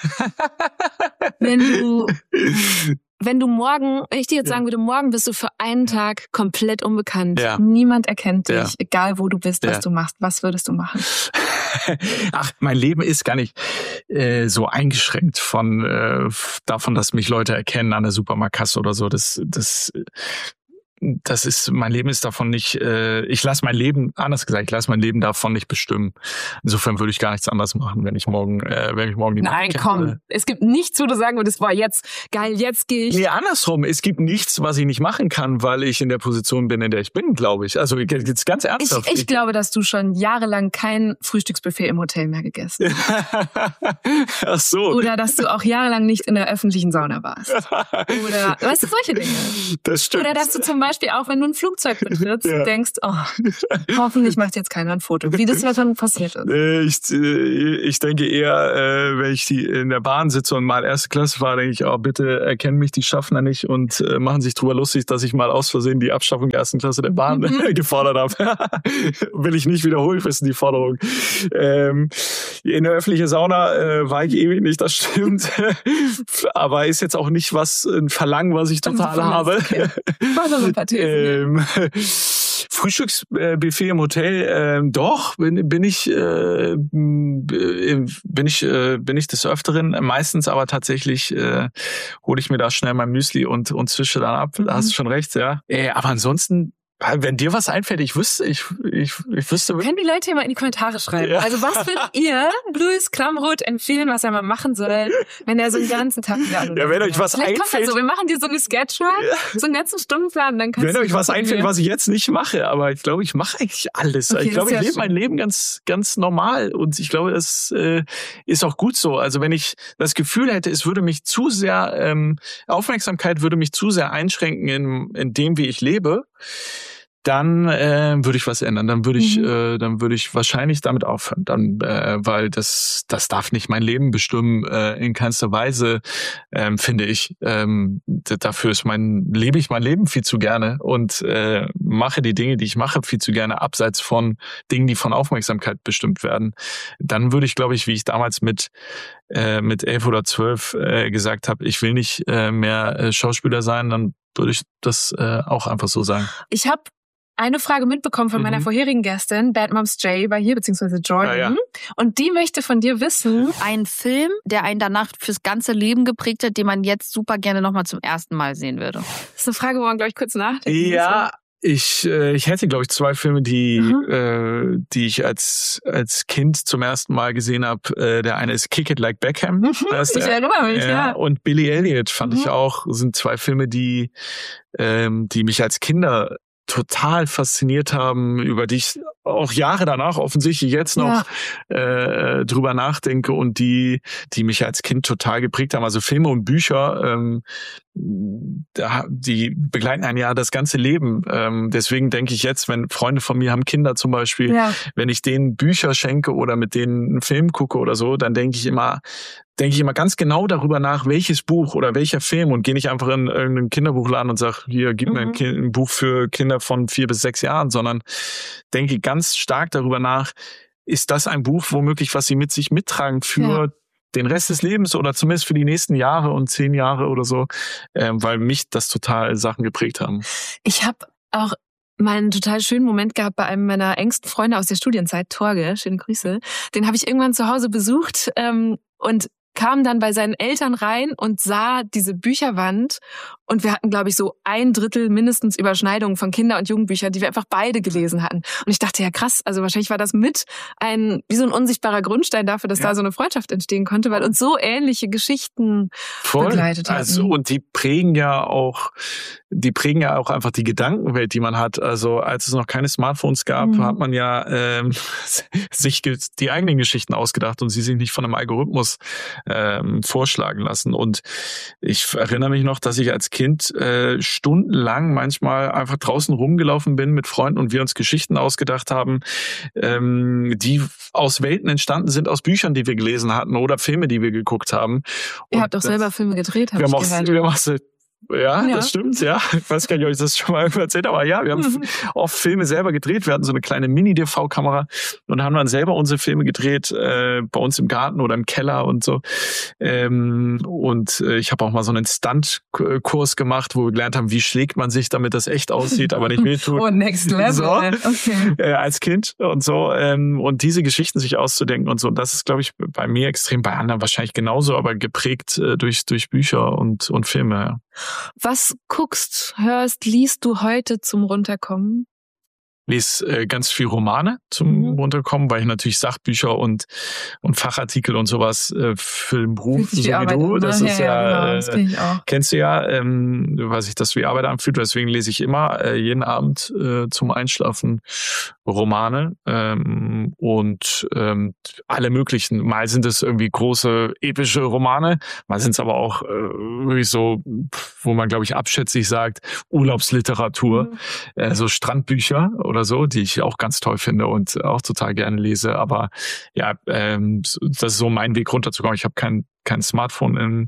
Wenn du Wenn du morgen, wenn ich dir jetzt Ja. sagen würde, morgen bist du für einen Tag komplett unbekannt. Ja. Niemand erkennt dich, Ja. egal wo du bist, was Ja. du machst. Was würdest du machen? Ach, mein Leben ist gar nicht äh, so eingeschränkt von äh, davon, dass mich Leute erkennen an der Supermarktkasse oder so. Das, das, das ist, mein Leben ist davon nicht, äh, ich lasse mein Leben, anders gesagt, ich lasse mein Leben davon nicht bestimmen. Insofern würde ich gar nichts anderes machen, wenn ich morgen, äh, wenn ich morgen die Nein, komm. Es gibt nichts, wo du sagen würdest, boah, jetzt, geil, jetzt gehe ich. Nee, andersrum. Es gibt nichts, was ich nicht machen kann, weil ich in der Position bin, in der ich bin, glaube ich. Also jetzt ganz ernsthaft. Ich, ich glaube, dass du schon jahrelang kein Frühstücksbuffet im Hotel mehr gegessen hast. Ach so. Oder dass du auch jahrelang nicht in der öffentlichen Sauna warst. Oder, weißt du, solche Dinge. Das stimmt. Oder dass du zum Beispiel auch, wenn du ein Flugzeug betrittst, Ja. denkst, oh, hoffentlich macht jetzt keiner ein Foto. Wie das dann passiert ist. Äh, Ich, äh, ich denke eher, äh, wenn ich die in der Bahn sitze und mal erste Klasse fahre, denke ich, oh, bitte erkennen mich die Schaffner nicht und äh, machen sich drüber lustig, dass ich mal aus Versehen die Abschaffung der ersten Klasse der Bahn Mhm. gefordert habe. Will ich nicht wiederholen, wissen die Forderung. Ähm, in der öffentlichen Sauna äh, war ich ewig nicht, das stimmt. Aber ist jetzt auch nicht was ein Verlangen, was ich total habe. Okay. Mach doch ein paar Thesen. Ähm, Frühstücksbuffet im Hotel, ähm, doch, bin, bin ich, äh, bin ich, äh, bin ich des Öfteren. Meistens aber tatsächlich äh, hole ich mir da schnell mein Müsli und, und zische dann ab. Da hast du schon recht, ja. Äh, aber ansonsten, wenn dir was einfällt, ich wüsste, ich, ich, ich wüsste. Können die Leute hier mal in die Kommentare schreiben? Ja. Also was würdet ihr Louis Klamroth empfehlen, was er mal machen soll, wenn er so einen ganzen Tag wieder Ja, wenn euch was Vielleicht kommt einfällt. das so, wir machen dir so eine Sketchshow, so einen ganzen Stundenplan, dann kannst Wenn du euch was gucken, einfällt, ja. was ich jetzt nicht mache, aber ich glaube, ich mache eigentlich alles. Okay, ich glaube, das ich ist lebe ja mein Leben ganz, ganz normal und ich glaube, das äh, ist auch gut so. Also wenn ich das Gefühl hätte, es würde mich zu sehr, ähm, Aufmerksamkeit würde mich zu sehr einschränken in, in dem, wie ich lebe, dann äh, würde ich was ändern. Dann würde ich, Mhm. äh, dann würde ich wahrscheinlich damit aufhören. Dann, äh, weil das, das darf nicht mein Leben bestimmen äh, in keinster Weise, ähm, finde ich. Ähm, d- dafür ist mein lebe ich mein Leben viel zu gerne und äh, mache die Dinge, die ich mache, viel zu gerne abseits von Dingen, die von Aufmerksamkeit bestimmt werden. Dann würde ich, glaube ich, wie ich damals mit äh, mit elf oder zwölf äh, gesagt habe, ich will nicht äh, mehr äh, Schauspieler sein, dann würde ich das äh, auch einfach so sagen. Ich habe eine Frage mitbekommen von meiner Mhm. vorherigen Gästin, Bad Moms Jay war hier, beziehungsweise Jordan. Ah, ja. Und die möchte von dir wissen, Ein Film, der einen danach fürs ganze Leben geprägt hat, den man jetzt super gerne nochmal zum ersten Mal sehen würde. das ist eine Frage, wo man, glaube ich, kurz nachdenken Ja, ich, äh, ich hätte, glaube ich, zwei Filme, die, Mhm. äh, die ich als, als Kind zum ersten Mal gesehen habe. Äh, der eine ist Kick It Like Beckham. muss. Das ist Ich der, erinnere mich, ja. Und Billy Elliot fand Mhm. ich auch, sind zwei Filme, die, ähm, die mich als Kinder total fasziniert haben, über die ich auch Jahre danach offensichtlich jetzt noch äh, drüber nachdenke und die, die mich als Kind total geprägt haben. Also Filme und Bücher, ähm, da, die begleiten ein Jahr das ganze Leben. Ähm, deswegen denke ich jetzt, wenn Freunde von mir haben Kinder zum Beispiel, Ja. wenn ich denen Bücher schenke oder mit denen einen Film gucke oder so, dann denke ich immer, denke ich immer ganz genau darüber nach, welches Buch oder welcher Film und gehe nicht einfach in irgendeinen Kinderbuchladen und sage, hier, gib mir ein, Mhm. kind, ein Buch für Kinder von vier bis sechs Jahren, sondern denke ganz stark darüber nach, ist das ein Buch womöglich, was sie mit sich mittragen für Ja. den Rest des Lebens oder zumindest für die nächsten Jahre und zehn Jahre oder so, ähm, weil mich das total Sachen geprägt haben. Ich habe auch mal einen total schönen Moment gehabt bei einem meiner engsten Freunde aus der Studienzeit, Torge, schöne Grüße. Den habe ich irgendwann zu Hause besucht ähm, und kam dann bei seinen Eltern rein und sah diese Bücherwand und wir hatten, glaube ich, so ein Drittel mindestens Überschneidungen von Kinder- und Jugendbüchern, die wir einfach beide gelesen hatten. Und ich dachte, ja krass, also wahrscheinlich war das mit ein, wie so ein unsichtbarer Grundstein dafür, dass ja. da so eine Freundschaft entstehen konnte, weil uns so ähnliche Geschichten Voll. begleitet hatten. Also, und die prägen ja auch, die prägen ja auch einfach die Gedankenwelt, die man hat. Also als es noch keine Smartphones gab, mhm. hat man ja ähm, sich die eigenen Geschichten ausgedacht und sie sich nicht von einem Algorithmus ähm, vorschlagen lassen. Und ich erinnere mich noch, dass ich als Kind äh, stundenlang manchmal einfach draußen rumgelaufen bin mit Freunden und wir uns Geschichten ausgedacht haben, ähm, die aus Welten entstanden sind, aus Büchern, die wir gelesen hatten oder Filme, die wir geguckt haben. Ihr habt doch selber Filme gedreht, habe ich auch, gehört. Wir haben auch Ja, ja, das stimmt, ja. Ich weiß gar nicht, ob ich das schon mal irgendwo erzählt habe, aber ja, wir haben mhm. oft Filme selber gedreht. Wir hatten so eine kleine Mini-D V-Kamera und haben dann selber unsere Filme gedreht, äh, bei uns im Garten oder im Keller und so. Ähm, und äh, ich habe auch mal so einen Stunt-Kurs gemacht, wo wir gelernt haben, wie schlägt man sich, damit das echt aussieht, aber nicht wehtut. Oh, next level. So, okay. äh, als Kind und so. Ähm, und diese Geschichten sich auszudenken und so. Und das ist, glaube ich, bei mir extrem, bei anderen wahrscheinlich genauso, aber geprägt äh, durch, durch Bücher und, und Filme, ja. Was guckst, hörst, liest du heute zum Runterkommen? Lese äh, ganz viel Romane zum mhm. Runterkommen, weil ich natürlich Sachbücher und und Fachartikel und sowas äh, für den Beruf, so wie Arbeit du, das ist ja, ja genau, das äh, ich auch. Kennst du ja, ähm, was sich das wie Arbeit anfühlt, deswegen lese ich immer äh, jeden Abend äh, zum Einschlafen Romane ähm, und ähm, alle möglichen. Mal sind es irgendwie große epische Romane, mal sind es aber auch äh, wirklich so, wo man glaube ich abschätzig sagt, Urlaubsliteratur, mhm. äh, so Strandbücher oder so, die ich auch ganz toll finde und auch total gerne lese. Aber ja, ähm, das ist so mein Weg runterzukommen. Ich habe kein kein Smartphone in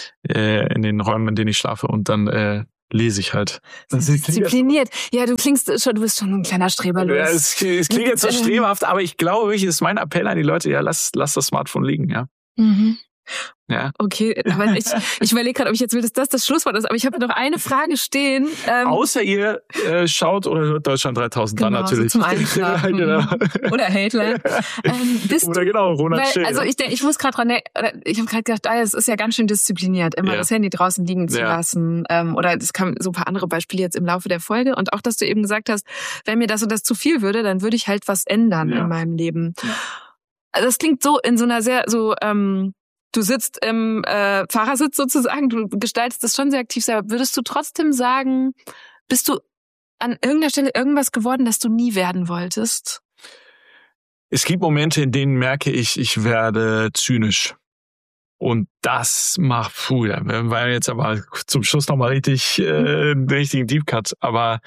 äh, in den Räumen, in denen ich schlafe und dann äh, lese ich halt. Diszipliniert. Ja, du klingst schon, du bist schon ein kleiner Streber. Ja, es, es klingt jetzt so streberhaft, aber ich glaube, es ist mein Appell an die Leute, ja, lass, lass das Smartphone liegen, ja. Mhm. Ja. Okay, aber ich, ich überlege gerade, ob ich jetzt will, dass das das Schlusswort ist, aber ich habe noch eine Frage stehen. Ähm, Außer ihr äh, schaut oder hört Deutschland dreitausend genau, dann natürlich. So zum Einschlafen. Genau. Oder Hateland. Ähm, bist oder genau, Ronald weil, Schill. Also ich, ich muss gerade dran, ich habe gerade gedacht, ah, es ist ja ganz schön diszipliniert, immer ja. das Handy draußen liegen zu ja. lassen. Ähm, oder es kamen so ein paar andere Beispiele jetzt im Laufe der Folge. Und auch, dass du eben gesagt hast, wenn mir das und das zu viel würde, dann würde ich halt was ändern ja. in meinem Leben. Ja. Also das klingt so in so einer sehr so ähm, du sitzt im äh, Fahrersitz sozusagen, du gestaltest das schon sehr aktiv selber. Würdest du trotzdem sagen, bist du an irgendeiner Stelle irgendwas geworden, das du nie werden wolltest? Es gibt Momente, in denen merke ich, ich werde zynisch. Und das macht, puh, ja, war jetzt aber zum Schluss nochmal richtig, äh, einen richtigen Deep Cut. Aber,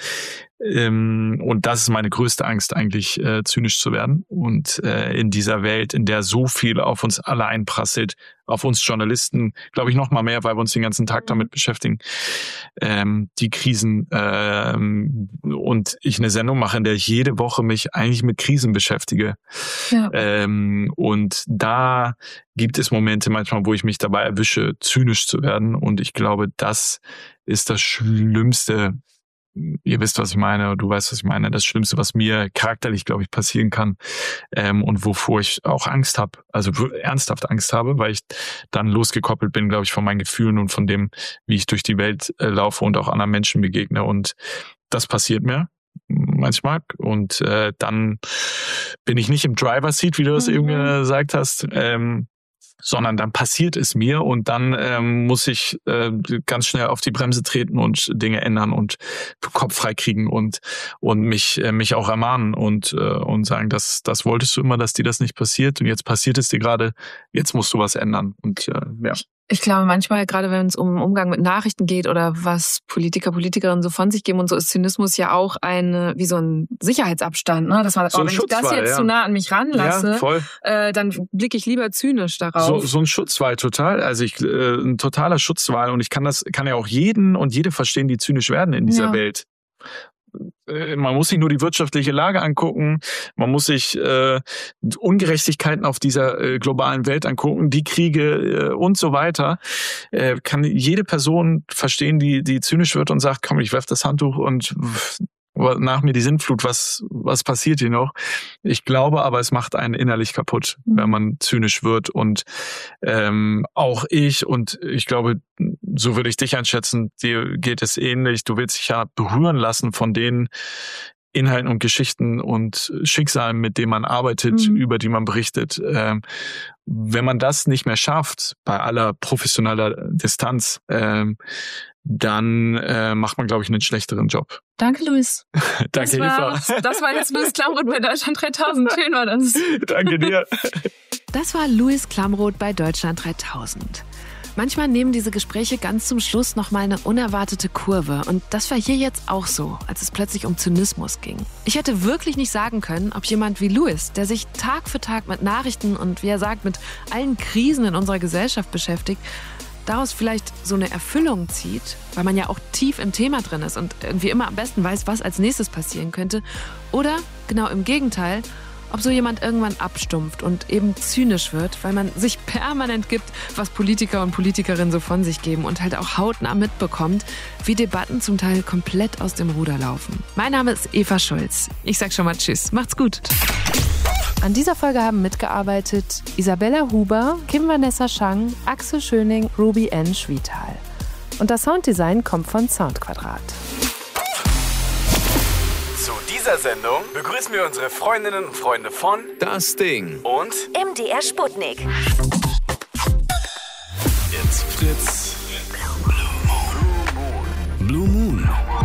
ähm, und das ist meine größte Angst eigentlich, äh, zynisch zu werden. Und äh, in dieser Welt, in der so viel auf uns alle einprasselt, auf uns Journalisten, glaube ich noch mal mehr, weil wir uns den ganzen Tag damit beschäftigen, ähm, die Krisen. Ähm, und ich eine Sendung mache, in der ich jede Woche mich eigentlich mit Krisen beschäftige. Ja. Ähm, und da gibt es Momente manchmal, wo ich mich dabei erwische, zynisch zu werden. Und ich glaube, das ist das Schlimmste. Ihr wisst, was ich meine, du weißt, was ich meine. Das Schlimmste, was mir charakterlich, glaube ich, passieren kann ähm, und wovor ich auch Angst habe, also ernsthaft Angst habe, weil ich dann losgekoppelt bin, glaube ich, von meinen Gefühlen und von dem, wie ich durch die Welt äh, laufe und auch anderen Menschen begegne. Und das passiert mir manchmal. Und äh, dann bin ich nicht im Driver's Seat, wie du das mhm. eben gesagt hast, ähm, sondern dann passiert es mir und dann ähm, muss ich äh, ganz schnell auf die Bremse treten und Dinge ändern und Kopf frei kriegen und und mich äh, mich auch ermahnen und äh, und sagen, das das wolltest du immer, dass dir das nicht passiert und jetzt passiert es dir gerade, jetzt musst du was ändern und äh, ja. Ich glaube, manchmal, gerade wenn es um Umgang mit Nachrichten geht oder was Politiker, Politikerinnen so von sich geben und so, ist Zynismus ja auch eine, wie so ein Sicherheitsabstand, ne? Dass man, so oh, wenn ich das jetzt ja. zu nah an mich ranlasse, ja, äh, dann blicke ich lieber zynisch darauf. So, so ein Schutzwall, total. Also ich, äh, ein totaler Schutzwall und ich kann das, kann ja auch jeden und jede verstehen, die zynisch werden in dieser ja. Welt. Man muss sich nur die wirtschaftliche Lage angucken, man muss sich äh, Ungerechtigkeiten auf dieser äh, globalen Welt angucken, die Kriege äh, und so weiter. Äh, kann jede Person verstehen, die die zynisch wird und sagt, komm, ich werf das Handtuch und nach mir die Sintflut, was, was passiert hier noch? Ich glaube aber, es macht einen innerlich kaputt, mhm. wenn man zynisch wird und ähm, auch ich und ich glaube, so würde ich dich einschätzen, dir geht es ähnlich, du willst dich ja berühren lassen von den Inhalten und Geschichten und Schicksalen, mit denen man arbeitet, mhm. über die man berichtet. Ähm, wenn man das nicht mehr schafft, bei aller professioneller Distanz, ähm, dann äh, macht man, glaube ich, einen schlechteren Job. Danke, Luis. Danke, das war, Eva. Das war jetzt Luis Klamroth bei Deutschland dreitausend. Schön war das. Danke dir. Das war Luis Klamroth bei Deutschland dreitausend. Manchmal nehmen diese Gespräche ganz zum Schluss nochmal eine unerwartete Kurve. Und das war hier jetzt auch so, als es plötzlich um Zynismus ging. Ich hätte wirklich nicht sagen können, ob jemand wie Luis, der sich Tag für Tag mit Nachrichten und, wie er sagt, mit allen Krisen in unserer Gesellschaft beschäftigt, daraus vielleicht so eine Erfüllung zieht, weil man ja auch tief im Thema drin ist und irgendwie immer am besten weiß, was als nächstes passieren könnte. Oder, genau im Gegenteil, ob so jemand irgendwann abstumpft und eben zynisch wird, weil man sich permanent gibt, was Politiker und Politikerinnen so von sich geben und halt auch hautnah mitbekommt, wie Debatten zum Teil komplett aus dem Ruder laufen. Mein Name ist Eva Schulz. Ich sag schon mal Tschüss. Macht's gut. An dieser Folge haben mitgearbeitet Isabella Huber, Kim Vanessa Schang, Axel Schöning, Ruby N. Schwietal. Und das Sounddesign kommt von Soundquadrat. Zu dieser Sendung begrüßen wir unsere Freundinnen und Freunde von Das Ding und M D R Sputnik. Jetzt Fritz. Blue Moon.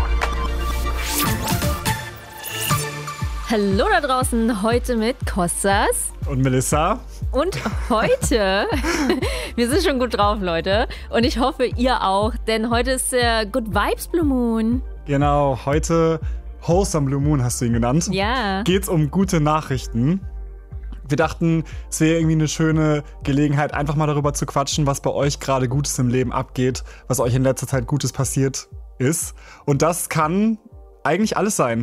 Hallo da draußen, heute mit Kostas. Und Melissa. Und heute, wir sind schon gut drauf, Leute. Und ich hoffe, ihr auch, denn heute ist der Good Vibes Blue Moon. Genau, heute Wholesome Blue Moon hast du ihn genannt. Ja. Geht's um gute Nachrichten. Wir dachten, es wäre irgendwie eine schöne Gelegenheit, einfach mal darüber zu quatschen, was bei euch gerade Gutes im Leben abgeht, was euch in letzter Zeit Gutes passiert ist. Und das kann eigentlich alles sein.